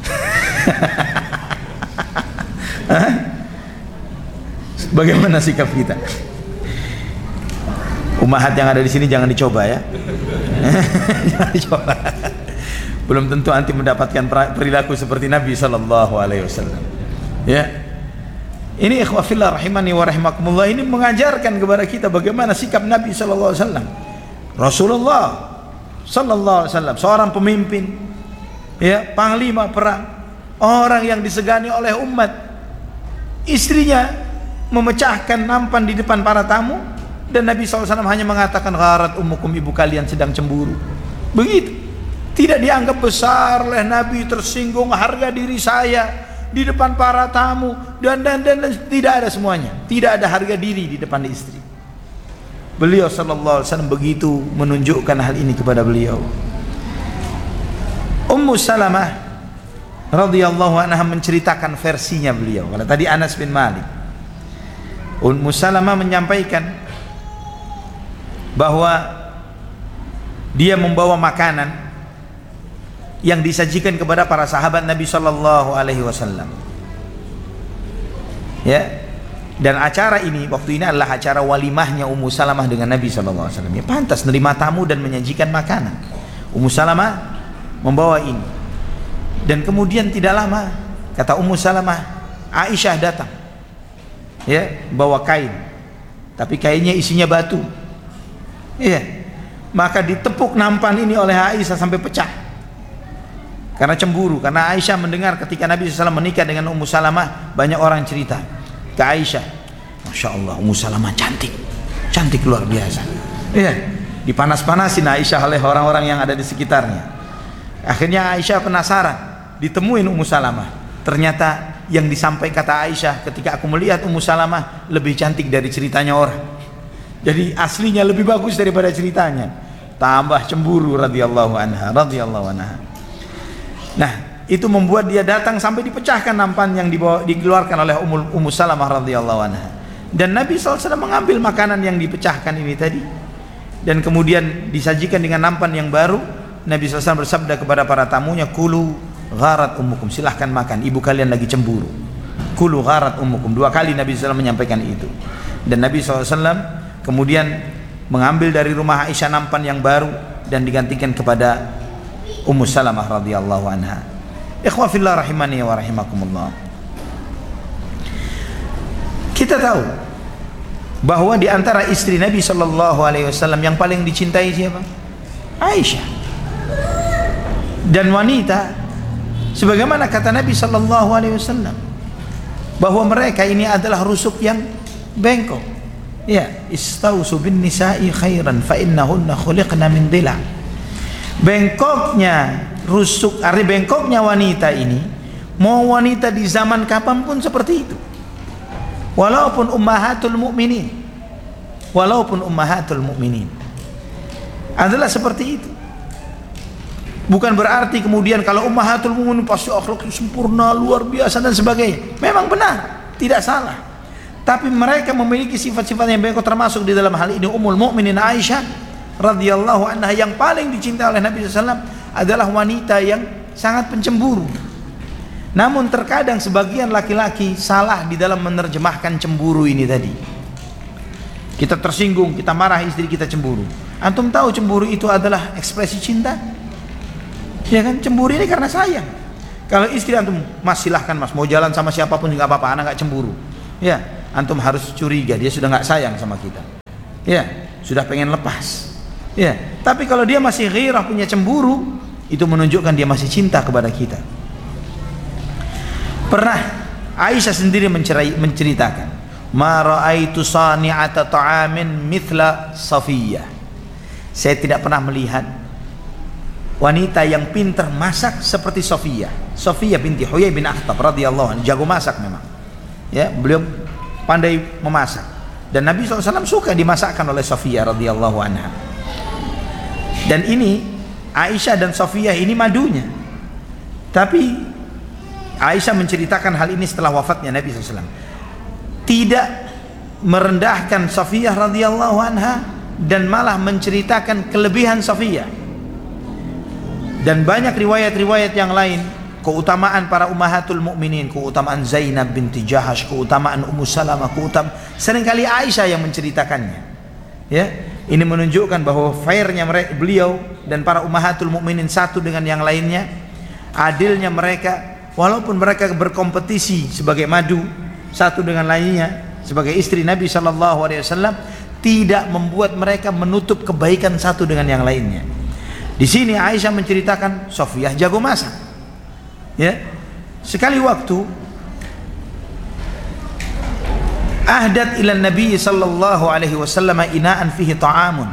bagaimana sikap kita? Ummahat yang ada di sini jangan dicoba ya. Jangan dicoba. Belum tentu anti mendapatkan perilaku seperti Nabi sallallahu alaihi wasallam. Ya. Ini ikhwah fillah rahimani wa rahimakumullah, ini mengajarkan kepada kita bagaimana sikap Nabi sallallahu alaihi wasallam. Rasulullah sallallahu alaihi wasallam seorang pemimpin, ya, panglima perang, orang yang disegani oleh umat. Istrinya memecahkan nampan di depan para tamu, dan Nabi shallallahu alaihi wasallam hanya mengatakan gharat ummukum, ibu kalian sedang cemburu. Begitu, tidak dianggap besar oleh Nabi, tersinggung harga diri saya di depan para tamu, dan dan dan, dan tidak ada semuanya, tidak ada harga diri di depan istri. Beliau sallallahu alaihi wasallam begitu menunjukkan hal ini kepada beliau. Ummu Salamah radhiyallahu anha menceritakan versinya beliau. Kalau tadi Anas bin Malik, Ummu Salamah menyampaikan bahwa dia membawa makanan yang disajikan kepada para sahabat Nabi sallallahu alaihi wasallam. Ya. Dan acara ini waktu ini adalah acara walimahnya Ummu Salamah dengan Nabi sallallahu alaihi wasallam. Ya, pantas menerima tamu dan menyajikan makanan. Ummu Salamah membawa ini. Dan kemudian tidak lama, kata Ummu Salamah, Aisyah datang. Ya, bawa kain. Tapi kainnya isinya batu. Iya, maka ditepuk nampan ini oleh Aisyah sampai pecah karena cemburu. Karena Aisyah mendengar ketika Nabi shallallahu alaihi wasallam menikah dengan Ummu Salamah, banyak orang cerita ke Aisyah, Masya Allah, Ummu Salamah cantik, cantik luar biasa. Iya, dipanas-panasin Aisyah oleh orang-orang yang ada di sekitarnya. Akhirnya Aisyah penasaran, ditemuin Ummu Salamah. Ternyata yang disampaikan kata Aisyah, ketika aku melihat Ummu Salamah lebih cantik dari ceritanya orang. Jadi aslinya lebih bagus daripada ceritanya. Tambah cemburu radhiyallahu anha, radhiyallahu anha. Nah, itu membuat dia datang sampai dipecahkan nampan yang dibawa, dikeluarkan oleh Ummu, Ummu Salamah radhiyallahu anha. Dan Nabi shallallahu alaihi wasallam mengambil makanan yang dipecahkan ini tadi, dan kemudian disajikan dengan nampan yang baru. Nabi shallallahu alaihi wasallam bersabda kepada para tamunya, kulu gharat ummukum, silahkan makan, ibu kalian lagi cemburu. Kulu gharat ummukum, dua kali Nabi shallallahu alaihi wasallam menyampaikan itu. Dan Nabi shallallahu alaihi wasallam kemudian mengambil dari rumah Aisyah nampan yang baru dan digantikan kepada Ummu Salamah radhiyallahu anha. Ikhwah fillah rahimani wa rahimakumullah. Kita tahu bahwa di antara istri Nabi sallallahu alaihi wasallam yang paling dicintai siapa? Aisyah. Dan wanita, sebagaimana kata Nabi sallallahu alaihi wasallam, bahwa mereka ini adalah rusuk yang bengkok. Ya, istausu bin nisa'i khairan fa innahunna khuliqna min dhila. Bengkoknya rusuk, arti bengkoknya wanita ini, mau wanita di zaman kapanpun seperti itu. Walaupun ummahatul mu'minin, walaupun ummahatul mu'minin adalah seperti itu. Bukan berarti kemudian kalau ummahatul mu'minin pasti akhlaknya sempurna, luar biasa dan sebagainya. Memang benar, tidak salah. Tapi mereka memiliki sifat-sifat yang bengkok, termasuk di dalam hal ini Ummul Mukminin Aisyah radhiyallahu anha yang paling dicintai oleh Nabi sallallahu alaihi wasallam adalah wanita yang sangat pencemburu. Namun terkadang sebagian laki-laki salah di dalam menerjemahkan cemburu ini tadi. Kita tersinggung, kita marah, istri kita cemburu. Antum tahu cemburu itu adalah ekspresi cinta? Ya kan, cemburu ini karena sayang. Kalau istri antum, mas silahkan mas, mau jalan sama siapapun juga apa-apa, anak gak cemburu. Ya, antum harus curiga dia sudah nggak sayang sama kita. Ya, sudah pengen lepas. Ya, tapi kalau dia masih ghirah, punya cemburu, itu menunjukkan dia masih cinta kepada kita. Pernah Aisyah sendiri mencerai, menceritakan, "Ma ra'aitu sani'ata ta'amin mithla Safiyah." Saya tidak pernah melihat wanita yang pintar masak seperti Safiyah. Safiyah binti Huyai bin Akhtab radhiyallahu anha, jago masak memang. Ya, beliau pandai memasak. Dan Nabi shallallahu alaihi wasallam suka dimasakkan oleh Safiyah radhiyallahu anha. Dan ini Aisyah dan Safiyah ini madunya. Tapi Aisyah menceritakan hal ini setelah wafatnya Nabi shallallahu alaihi wasallam. Tidak merendahkan Safiyah radhiyallahu anha dan malah menceritakan kelebihan Safiyah. Dan banyak riwayat-riwayat yang lain, keutamaan para ummahatul mukminin, keutamaan Zainab binti Jahash, keutamaan Ummu Salamah, keutamaan seringkali Aisyah yang menceritakannya. Ya, ini menunjukkan bahwa fairnya mereka, beliau dan para ummahatul mukminin satu dengan yang lainnya, adilnya mereka, walaupun mereka berkompetisi sebagai madu satu dengan lainnya sebagai istri Nabi Shallallahu Alaihi Wasallam, tidak membuat mereka menutup kebaikan satu dengan yang lainnya. Di sini Aisyah menceritakan Safiyah jago masak. Ya, sekali waktu ahdat ila Nabi sallallahu alaihi wasallam inaan fihi ta'amun.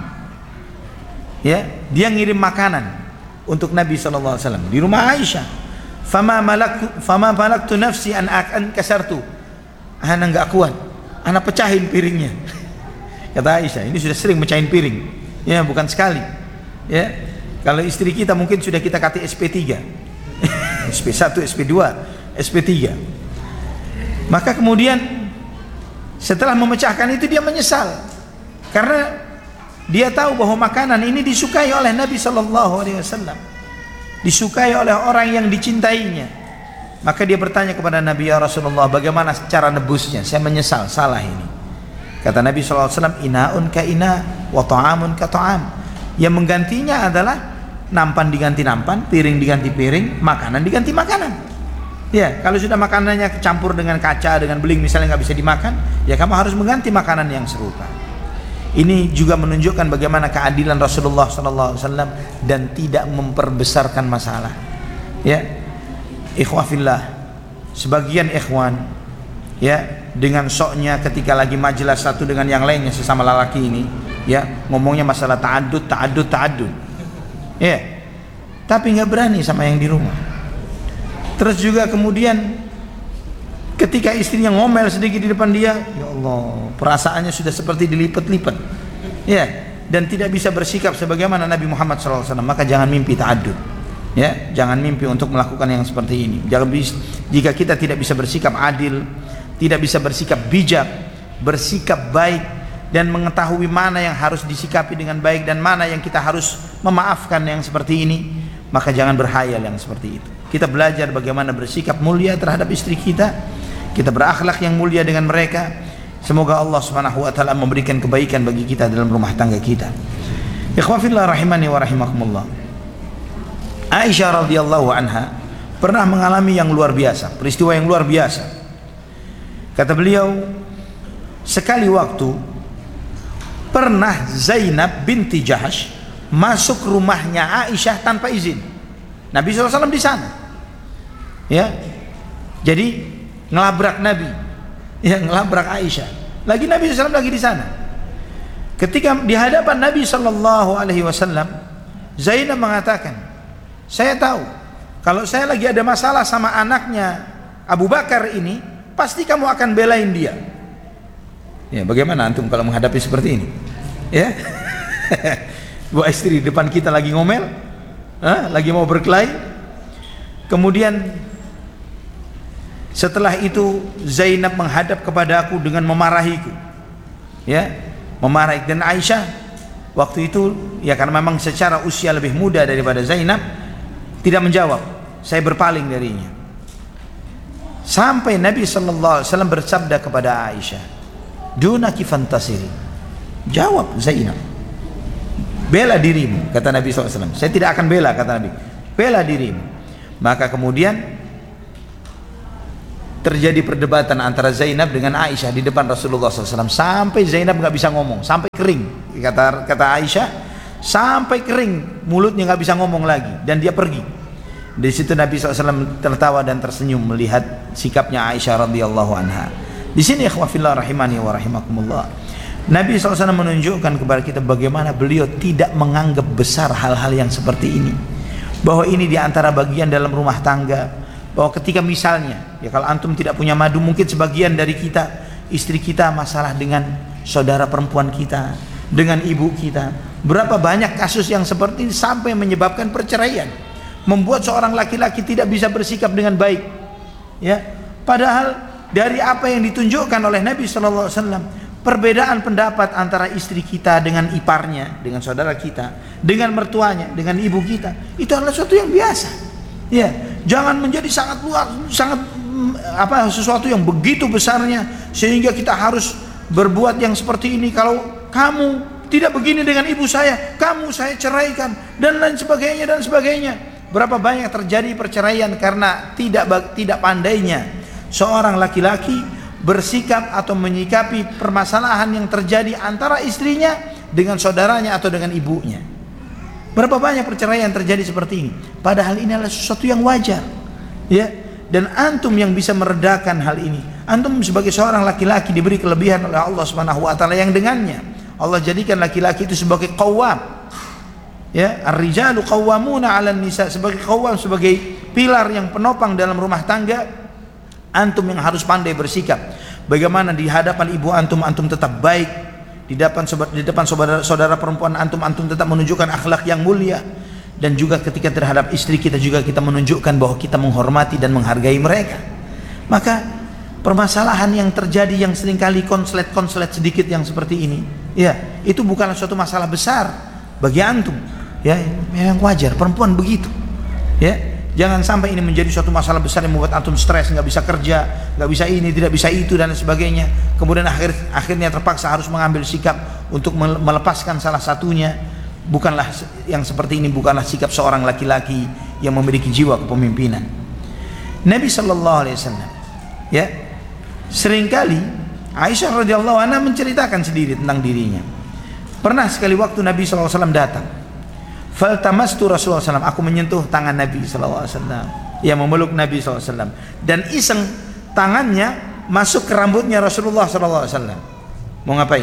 Ya, dia ngirim makanan untuk Nabi sallallahu alaihi wasallam di rumah Aisyah. Fama malaktu fama malaktu nafsi an an kasartu. Ana enggak kuat, ana pecahin piringnya. Kata Aisyah, ini sudah sering mecahin piring. Ya, bukan sekali. Ya, kalau istri kita mungkin sudah kita kata S P tiga. S P satu, S P dua, S P tiga. Maka kemudian setelah memecahkan itu dia menyesal, karena dia tahu bahwa makanan ini disukai oleh Nabi Shallallahu Alaihi Wasallam, disukai oleh orang yang dicintainya. Maka dia bertanya kepada Nabi, ya Rasulullah, bagaimana cara nebusnya? Saya menyesal, salah ini. Kata Nabi Shallallahu Alaihi Wasallam, inaun ka ina, wa ta'amun ka ta'am. Yang menggantinya adalah nampan diganti nampan, piring diganti piring, makanan diganti makanan. Ya, kalau sudah makanannya campur dengan kaca, dengan beling misalnya nggak bisa dimakan, ya kamu harus mengganti makanan yang serupa. Ini juga menunjukkan bagaimana keadilan Rasulullah Sallallahu Alaihi Wasallam dan tidak memperbesarkan masalah. Ya, ikhwafillah, sebagian ikhwan, ya, dengan soknya ketika lagi majelis satu dengan yang lainnya sesama lelaki ini, ya, ngomongnya masalah ta'adud, ta'adud, ta'adud. Ya, tapi nggak berani sama yang di rumah. Terus juga kemudian ketika istrinya ngomel sedikit di depan dia, ya Allah, perasaannya sudah seperti dilipat-lipat. Ya, dan tidak bisa bersikap sebagaimana Nabi Muhammad shallallahu alaihi wasallam. Maka jangan mimpi ta'adud. Ya, jangan mimpi untuk melakukan yang seperti ini. Jangan bis, jika kita tidak bisa bersikap adil, tidak bisa bersikap bijak, bersikap baik, dan mengetahui mana yang harus disikapi dengan baik dan mana yang kita harus memaafkan yang seperti ini, maka jangan berhayal yang seperti itu. Kita belajar bagaimana bersikap mulia terhadap istri kita, kita berakhlak yang mulia dengan mereka. Semoga Allah Subhanahu wa taala memberikan kebaikan bagi kita dalam rumah tangga kita. Ikhwafillah rahimani wa rahimakumullah. Aisyah radhiyallahu anha pernah mengalami yang luar biasa, peristiwa yang luar biasa. Kata beliau, sekali waktu pernah Zainab binti Jahash masuk rumahnya Aisyah tanpa izin. Nabi shallallahu alaihi wasallam di sana. Ya, jadi ngelabrak Nabi, ya, ngelabrak Aisyah. Lagi Nabi shallallahu alaihi wasallam lagi di sana. Ketika di hadapan Nabi shallallahu alaihi wasallam, Zainab mengatakan, saya tahu kalau saya lagi ada masalah sama anaknya Abu Bakar ini, pasti kamu akan belain dia. Ya, bagaimana antum kalau menghadapi seperti ini? Ya, buat istri di depan kita lagi ngomel, ha? Lagi mau berkelahi, kemudian setelah itu Zainab menghadap kepada aku dengan memarahiku, ya, memarahi. Dan Aisyah waktu itu, ya karena memang secara usia lebih muda daripada Zainab, tidak menjawab. Saya berpaling darinya. Sampai Nabi Sallallahu Alaihi Wasallam bersabda kepada Aisyah, dunaki fantasiri, jawab Zainab, bela dirimu, kata Nabi shallallahu alaihi wasallam. Saya tidak akan bela, kata Nabi, bela dirimu. Maka kemudian terjadi perdebatan antara Zainab dengan Aisyah di depan Rasulullah shallallahu alaihi wasallam, sampai Zainab nggak bisa ngomong, sampai kering. Kata kata Aisyah, sampai kering mulutnya, nggak bisa ngomong lagi, dan dia pergi. Di situ Nabi shallallahu alaihi wasallam tertawa dan tersenyum melihat sikapnya Aisyah radhiyallahu anha. Di sini ikhwah fillah rahimani wa rahimakumullah, Nabi shallallahu alaihi wasallam menunjukkan kepada kita bagaimana beliau tidak menganggap besar hal-hal yang seperti ini, bahwa ini diantara bagian dalam rumah tangga. Bahwa ketika misalnya, ya kalau antum tidak punya madu, mungkin sebagian dari kita, istri kita masalah dengan saudara perempuan kita, dengan ibu kita. Berapa banyak kasus yang seperti ini sampai menyebabkan perceraian, membuat seorang laki-laki tidak bisa bersikap dengan baik, ya. Padahal dari apa yang ditunjukkan oleh Nabi shallallahu alaihi wasallam, perbedaan pendapat antara istri kita dengan iparnya, dengan saudara kita, dengan mertuanya, dengan ibu kita, itu adalah sesuatu yang biasa. Ya, jangan menjadi sangat luar, sangat apa sesuatu yang begitu besarnya sehingga kita harus berbuat yang seperti ini. Kalau kamu tidak begini dengan ibu saya, kamu saya ceraikan, dan lain sebagainya dan sebagainya. Berapa banyak terjadi perceraian karena tidak tidak pandainya seorang laki-laki bersikap atau menyikapi permasalahan yang terjadi antara istrinya dengan saudaranya atau dengan ibunya. Berapa banyak perceraian terjadi seperti ini, padahal ini adalah sesuatu yang wajar, ya. Dan antum yang bisa meredakan hal ini, antum sebagai seorang laki-laki diberi kelebihan oleh Allah Subhanahu wa taala yang dengannya Allah jadikan laki-laki itu sebagai qawwam, ya. Ar-rijalu qawwamuna 'alan nisa, sebagai qawwam, sebagai pilar yang penopang dalam rumah tangga. Antum yang harus pandai bersikap. Bagaimana di hadapan ibu antum, antum tetap baik. Di depan di depan saudara, saudara perempuan antum, antum tetap menunjukkan akhlak yang mulia. Dan juga ketika terhadap istri kita juga kita menunjukkan bahwa kita menghormati dan menghargai mereka. Maka permasalahan yang terjadi yang seringkali konslet-konslet sedikit yang seperti ini, ya, itu bukanlah suatu masalah besar bagi antum, ya, yang wajar. Perempuan begitu, ya. Jangan sampai ini menjadi suatu masalah besar yang membuat antum stres, nggak bisa kerja, nggak bisa ini, tidak bisa itu, dan sebagainya. Kemudian akhir akhirnya terpaksa harus mengambil sikap untuk melepaskan salah satunya. Bukanlah yang seperti ini, bukanlah sikap seorang laki-laki yang memiliki jiwa kepemimpinan. Nabi Shallallahu Alaihi Wasallam, ya, seringkali Aisyah radhiyallahu anha menceritakan sendiri tentang dirinya. Pernah sekali waktu Nabi Shallallahu Alaihi Wasallam datang, faltamastu Rasulullah shallallahu alaihi wasallam, aku menyentuh tangan Nabi shallallahu alaihi wasallam, ya, memeluk Nabi shallallahu alaihi wasallam, dan iseng tangannya masuk ke rambutnya Rasulullah shallallahu alaihi wasallam. Mau ngapain?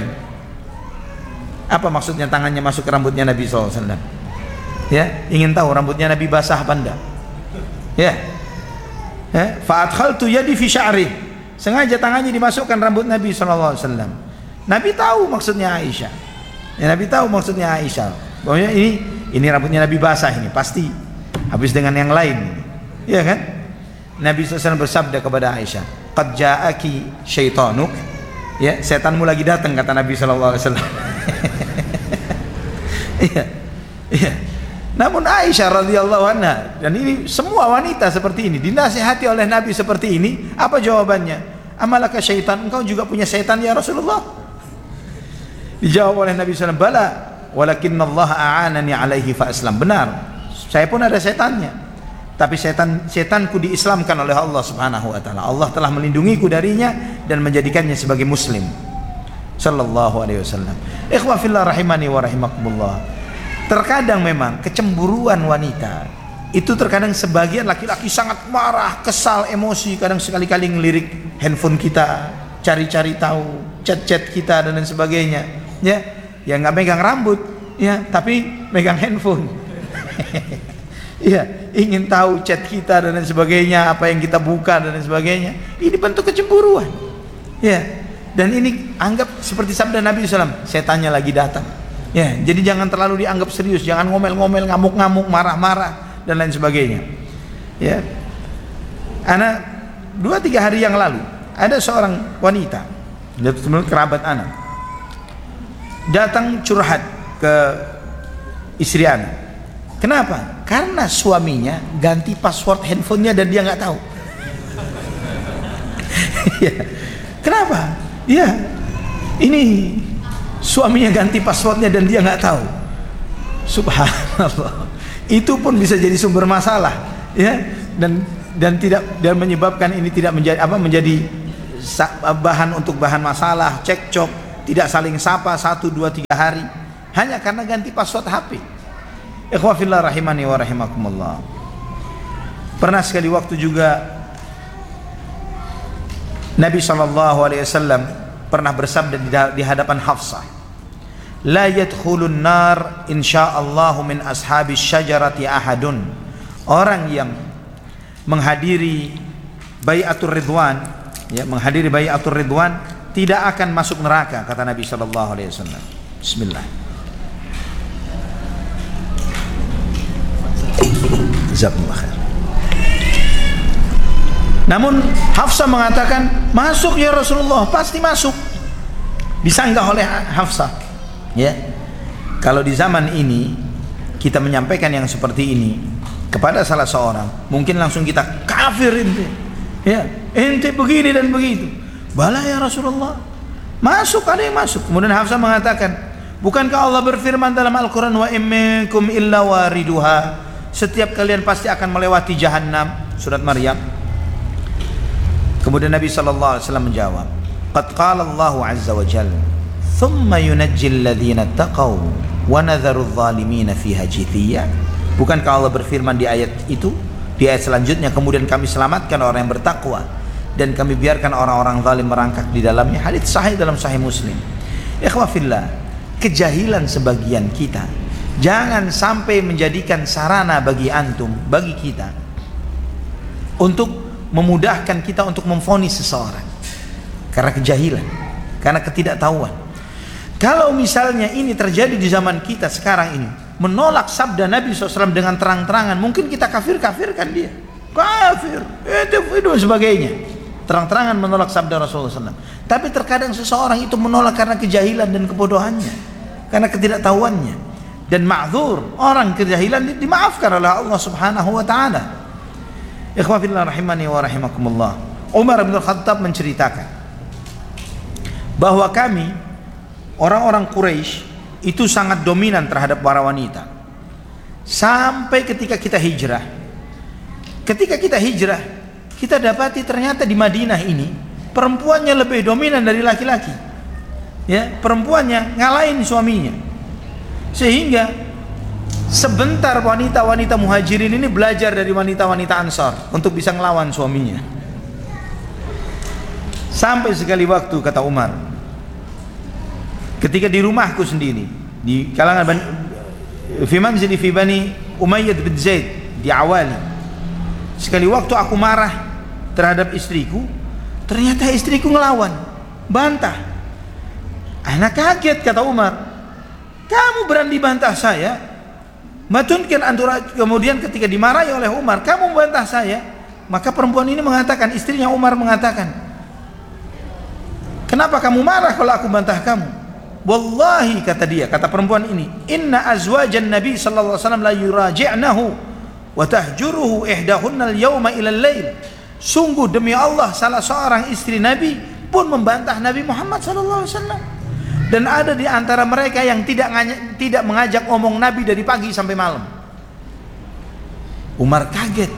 Apa maksudnya tangannya masuk ke rambutnya Nabi shallallahu alaihi wasallam? Ya, ingin tahu rambutnya Nabi basah apa enggak? Ya, ya, fa adkhaltu yadi fi sya'ri, sengaja tangannya dimasukkan rambut Nabi shallallahu alaihi wasallam. Nabi tahu maksudnya Aisyah, ya, Nabi tahu maksudnya Aisyah, bahwa ini ini rambutnya Nabi basah, ini pasti habis dengan yang lain, ya kan? Nabi shallallahu alaihi wasallam bersabda kepada Aisyah, qad ja'aki syaitanuk, ya, setanmu lagi datang, kata Nabi shallallahu alaihi wasallam. Iya, iya. Namun Aisyah radhiyallahu anha, dan ini semua wanita seperti ini dinasihati oleh Nabi seperti ini, apa jawabannya? Amalaka syaitan, engkau juga punya setan ya Rasulullah? Dijawab oleh Nabi shallallahu alaihi wasallam, bala walakinnallaha a'anani alaihi fa aslam. Benar, saya pun ada setannya, tapi setan setanku diislamkan oleh Allah Subhanahu wa taala. Allah telah melindungiku darinya dan menjadikannya sebagai muslim. Sallallahu alaihi wasallam. Ikhwah fillah rahimani wa rahimakumullah. Terkadang memang kecemburuan wanita itu terkadang sebagian laki-laki sangat marah, kesal, emosi, kadang sekali-kali ngelirik handphone kita, cari-cari tahu chat-chat kita dan lain sebagainya, ya. Ya nggak megang rambut, ya, tapi megang handphone. Ya, ingin tahu chat kita dan lain sebagainya, apa yang kita buka dan lain sebagainya. Ini bentuk kecemburuan, ya. Dan ini anggap seperti sabda Nabi shallallahu alaihi wasallam, setannya lagi datang. Ya, jadi jangan terlalu dianggap serius, jangan ngomel-ngomel, ngamuk-ngamuk, marah-marah dan lain sebagainya. Ya, anak dua tiga hari yang lalu ada seorang wanita, kerabat anak, datang curhat ke istri anak. Kenapa? Karena suaminya ganti password handphonenya dan dia nggak tahu. Ya. Kenapa? Ya, ini suaminya ganti passwordnya dan dia nggak tahu. Subhanallah. Itu pun bisa jadi sumber masalah, ya. Dan dan tidak dan menyebabkan ini tidak menjadi apa menjadi bahan untuk bahan masalah, cekcok, tidak saling sapa satu dua tiga hari hanya karena ganti password H P. Ikhwah fillah rahimani wa rahimakumullah. Pernah sekali waktu juga Nabi shallallahu alaihi wasallam pernah bersabda di hadapan Hafsah, la yadkhulun nar insyaallah min ashabis syajarati ahadun. Orang yang menghadiri bai'atur ridwan, ya, menghadiri bai'atur ridwan tidak akan masuk neraka, kata Nabi sallallahu alaihi wasallam. Bismillah. Jazakumullah khair. Namun Hafsah mengatakan, masuk ya Rasulullah, pasti masuk. Disanggah oleh Hafsah. Ya. Kalau di zaman ini kita menyampaikan yang seperti ini kepada salah seorang, mungkin langsung kita kafir ente, ya ente begini dan begitu. Bala ya Rasulullah, masuk, ada yang masuk. Kemudian Hafsah mengatakan, bukankah Allah berfirman dalam Al-Quran, wa imminkum illa wariduha, setiap kalian pasti akan melewati jahannam, surat Maryam. Kemudian Nabi sallallahu alaihi wasallam menjawab, qad qala Allahu azza wa jalla, thumma yunajjil ladzina taqaw wa nadharu adh-dhalimina fiha jithiyya. Bukankah Allah berfirman di ayat itu, di ayat selanjutnya, kemudian kami selamatkan orang yang bertakwa dan kami biarkan orang-orang zalim merangkak di dalamnya. Hadits sahih dalam Sahih Muslim. Ikhwah fillah, kejahilan sebagian kita jangan sampai menjadikan sarana bagi antum, bagi kita, untuk memudahkan kita untuk memvonis seseorang karena kejahilan, karena ketidaktahuan. Kalau misalnya ini terjadi di zaman kita sekarang ini, menolak sabda Nabi shallallahu alaihi wasallam dengan terang-terangan, mungkin kita kafir-kafirkan dia, kafir, itu, itu dan sebagainya, terang-terangan menolak sabda Rasulullah shallallahu alaihi wasallam. Tapi terkadang seseorang itu menolak karena kejahilan dan kebodohannya, karena ketidaktahuannya, dan ma'dzur. Orang kejahilan dimaafkan oleh Allah subhanahu wa ta'ala. Ikhwah fillah rahimani wa rahimakumullah. Umar bin Khattab menceritakan bahwa kami orang-orang Quraisy itu sangat dominan terhadap para wanita, sampai ketika kita hijrah. Ketika kita hijrah, kita dapati ternyata di Madinah ini perempuannya lebih dominan dari laki-laki. Ya, perempuannya ngalahin suaminya, sehingga sebentar wanita-wanita muhajirin ini belajar dari wanita-wanita Ansar untuk bisa ngelawan suaminya. Sampai sekali waktu, kata Umar, ketika di rumahku sendiri, di kalangan Bani, fi manzili fi Bani Umayyad bin Zaid di Awali, sekali waktu aku marah terhadap istriku, ternyata istriku ngelawan, bantah. Anak kaget, kata Umar, kamu berani bantah saya? Matunkan antara. Kemudian ketika dimarahi oleh Umar, kamu membantah saya, maka perempuan ini mengatakan, istrinya Umar mengatakan, kenapa kamu marah kalau aku bantah kamu? Wallahi, kata dia, kata perempuan ini, inna azwajan Nabi sallallahu alaihi wasallam la yuraji'nahu wa tahjuruhu ihdahunna al-yawma ila al-lail. Sungguh demi Allah, salah seorang istri Nabi pun membantah Nabi Muhammad sallallahu alaihi wasallam, dan ada di antara mereka yang tidak tidak mengajak omong Nabi dari pagi sampai malam. Umar kaget,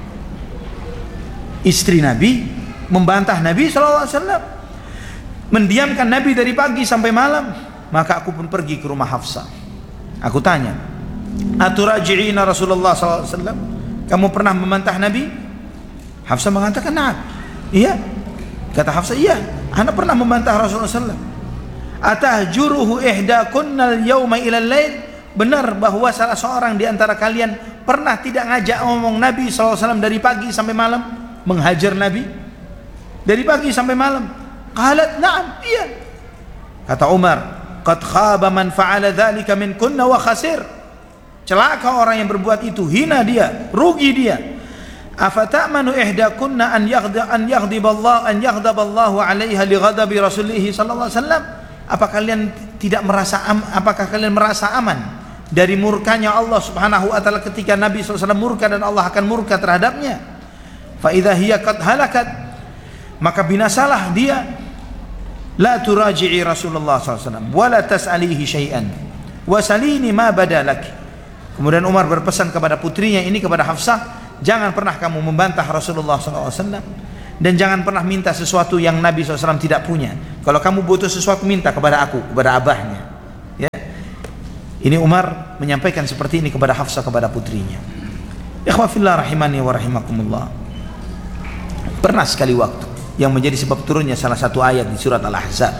istri Nabi membantah Nabi sallallahu alaihi wasallam, mendiamkan Nabi dari pagi sampai malam. Maka aku pun pergi ke rumah Hafsah. Aku tanya, aturaji'ina Rasulullah sallallahu alaihi wasallam, kamu pernah membantah Nabi? Hafsah mengatakan, nah, iya. Kata Hafsah, iya, ana pernah membantah Rasulullah sallallahu alaihi wasallam. Atahjuruhu ihdakunnal yawma ilal lail, benar bahwa salah seorang di antara kalian pernah tidak ngajak ngomong Nabi sallallahu alaihi wasallam dari pagi sampai malam, menghajar Nabi dari pagi sampai malam? Qalat na'am, iya. Kata Umar, qad khaba man fa'ala dzalika minkunna wa khasir, celaka orang yang berbuat itu, hina dia, rugi dia. Afata'manu ihdakunna an yaghda an yaghdiballahu an yaghdaballahu 'alaiha li ghadabi rasulih sallallahu alaihi wasallam. Apa kalian tidak merasa am, apakah kalian merasa aman dari murkanya Allah subhanahu wa ta'ala ketika Nabi sallallahu alaihi wasallam murka dan Allah akan murka terhadapnya? Fa idza hiya qad halakat, maka binasalah dia. La turaji'i Rasulullah sallallahu alaihi wasallam wa la tas'alihi syai'an wa salini ma badalak. Kemudian Umar berpesan kepada putrinya ini, kepada Hafsah, jangan pernah kamu membantah Rasulullah shallallahu alaihi wasallam, dan jangan pernah minta sesuatu yang Nabi shallallahu alaihi wasallam tidak punya. Kalau kamu butuh sesuatu, minta kepada aku, kepada abahnya. Ya. Ini Umar menyampaikan seperti ini kepada Hafsah, kepada putrinya. Ikhwah fillah rahimani wa rahimakumullah. Pernah sekali waktu yang menjadi sebab turunnya salah satu ayat di surat Al-Ahzab,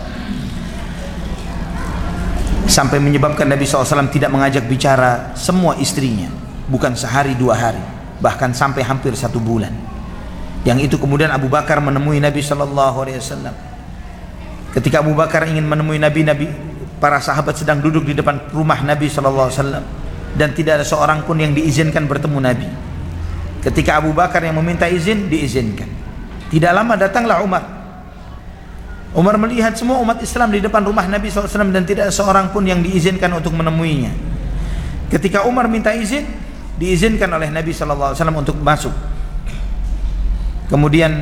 sampai menyebabkan Nabi shallallahu alaihi wasallam tidak mengajak bicara semua istrinya, bukan sehari dua hari, bahkan sampai hampir satu bulan. Yang itu kemudian Abu Bakar menemui Nabi shallallahu alaihi wasallam. Ketika Abu Bakar ingin menemui Nabi, Nabi para sahabat sedang duduk di depan rumah Nabi shallallahu alaihi wasallam, dan tidak ada seorang pun yang diizinkan bertemu Nabi. Ketika Abu Bakar yang meminta izin, diizinkan. Tidak lama datanglah Umar. Umar melihat semua umat Islam di depan rumah Nabi shallallahu alaihi wasallam, dan tidak ada seorang pun yang diizinkan untuk menemuinya. Ketika Umar minta izin, diizinkan oleh Nabi shallallahu alaihi wasallam untuk masuk. Kemudian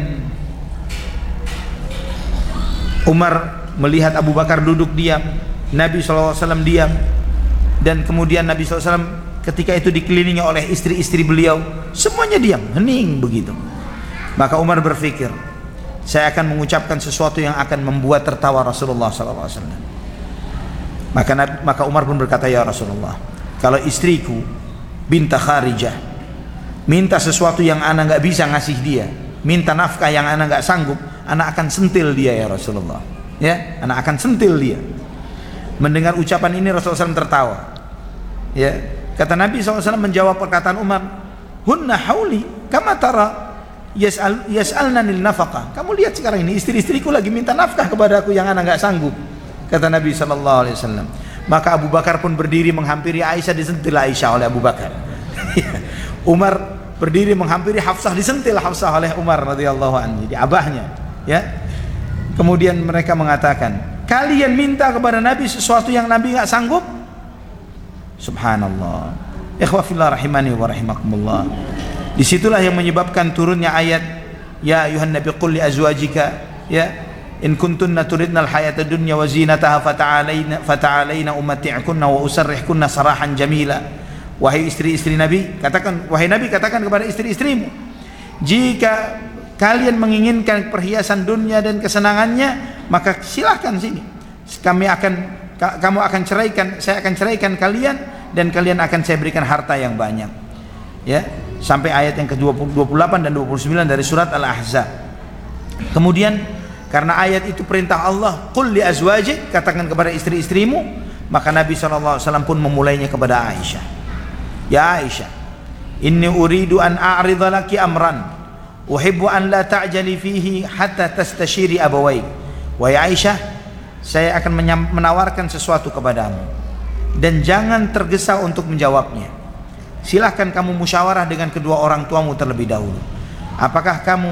Umar melihat Abu Bakar duduk diam, Nabi shallallahu alaihi wasallam diam, dan kemudian Nabi shallallahu alaihi wasallam ketika itu dikelilingi oleh istri-istri beliau, semuanya diam, hening begitu. Maka Umar berpikir, saya akan mengucapkan sesuatu yang akan membuat tertawa Rasulullah shallallahu alaihi wasallam. Maka, maka Umar pun berkata, ya Rasulullah, kalau istriku binta Kharijah minta sesuatu yang anak nggak bisa ngasih dia, minta nafkah yang anak nggak sanggup, anak akan sentil dia ya Rasulullah. Ya, anak akan sentil dia. Mendengar ucapan ini Rasulullah shallallahu alaihi wasallam tertawa. Ya, kata Nabi shallallahu alaihi wasallam menjawab perkataan Umar, hunna hauli kama tara yas'al yas'alna nil nafaqah. Kamu lihat sekarang ini istri-istriku lagi minta nafkah kepada aku yang anak nggak sanggup, kata Nabi shallallahu alaihi wasallam. Maka Abu Bakar pun berdiri menghampiri Aisyah, disentil Aisyah oleh Abu Bakar. Umar berdiri menghampiri Hafsah, disentil Hafsah oleh Umar radhiyallahu anhu, jadi abahnya. Ya. Kemudian mereka mengatakan, kalian minta kepada Nabi sesuatu yang Nabi nggak sanggup? Subhanallah. Ikhwah fillah rahimani wa rahimakumullah. Disitulah yang menyebabkan turunnya ayat, ya ayuhan nabi qul li azwajika, ya, in kuntunna turidnal hayata dunya wa zinataha fata'alaina fata'alaina umatti'kunna wa usarrihkunna sarahan jamila. Wahai istri-istri Nabi, katakan, wahai Nabi, katakan kepada istri-istrimu, jika kalian menginginkan perhiasan dunia dan kesenangannya, maka silahkan sini. Kami akan, kamu akan ceraikan, saya akan ceraikan kalian, dan kalian akan saya berikan harta yang banyak. Ya, sampai ayat yang ke dua puluh delapan dan dua puluh sembilan dari surat Al-Ahzab. Kemudian karena ayat itu perintah Allah, qul li azwajik, katakan kepada istri-istrimu, maka Nabi shallallahu alaihi wasallam pun memulainya kepada Aisyah. Ya Aisyah, inni uridu an a'ridha laki amran uhibbu an la ta'jali fihi hatta tastashiri abawai. Wahai Aisyah, saya akan menawarkan sesuatu kepadamu, dan jangan tergesa untuk menjawabnya. Silahkan kamu musyawarah dengan kedua orang tuamu terlebih dahulu. Apakah kamu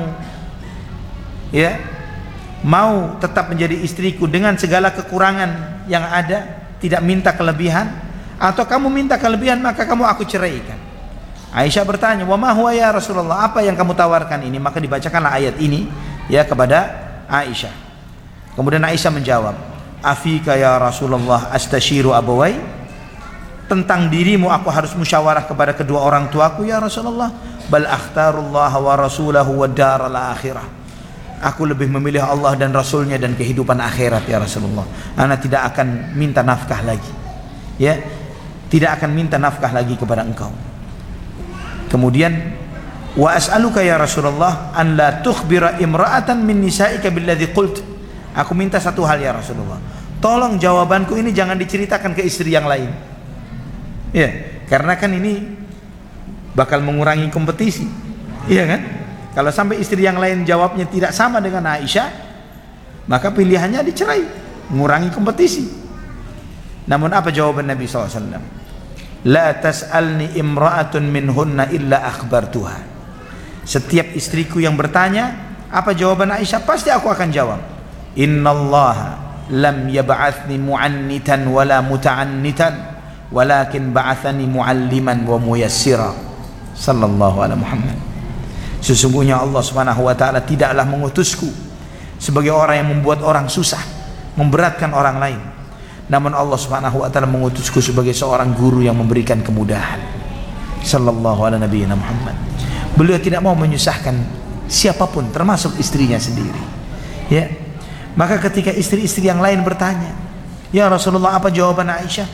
ya mau tetap menjadi istriku dengan segala kekurangan yang ada, tidak minta kelebihan, atau kamu minta kelebihan maka kamu aku ceraikan? Aisyah bertanya, wa ma huwa ya Rasulullah, apa yang kamu tawarkan ini? Maka dibacakanlah ayat ini ya kepada Aisyah. Kemudian Aisyah menjawab, afika ya Rasulullah astashiru abawai, tentang dirimu aku harus musyawarah kepada kedua orang tuaku ya Rasulullah. Bal akhtarullah wa rasulahu wa daral akhirah, aku lebih memilih Allah dan Rasulnya dan kehidupan akhirat ya Rasulullah. Ana tidak akan minta nafkah lagi, ya, tidak akan minta nafkah lagi kepada engkau. Kemudian wa as'aluka ya Rasulullah an la tukhbira imra'atan min nisa'ika billadhi qult, aku minta satu hal ya Rasulullah, tolong jawabanku ini jangan diceritakan ke istri yang lain. Ya, karena kan ini bakal mengurangi kompetisi, iya kan? Kalau sampai istri yang lain jawabnya tidak sama dengan Aisyah, maka pilihannya dicerai, mengurangi kompetisi. Namun apa jawaban Nabi shallallahu alaihi wasallam? La tas'alni imra'atun minhunna illa akhbartuha. Setiap istriku yang bertanya apa jawaban Aisyah, pasti aku akan jawab. Innallaha lam yab'athni mu'annitan wala muta'annitan, walakin ba'athani mu'alliman wa muyassira. Sallallahu alaihi Muhammad. Sesungguhnya Allah Subhanahu wa taala tidaklah mengutusku sebagai orang yang membuat orang susah, memberatkan orang lain. Namun Allah Subhanahu wa taala mengutusku sebagai seorang guru yang memberikan kemudahan. Sallallahu alaihi Muhammad. Beliau tidak mau menyusahkan siapapun, termasuk istrinya sendiri. Ya. Maka ketika istri-istri yang lain bertanya, "Ya Rasulullah, apa jawaban Aisyah?"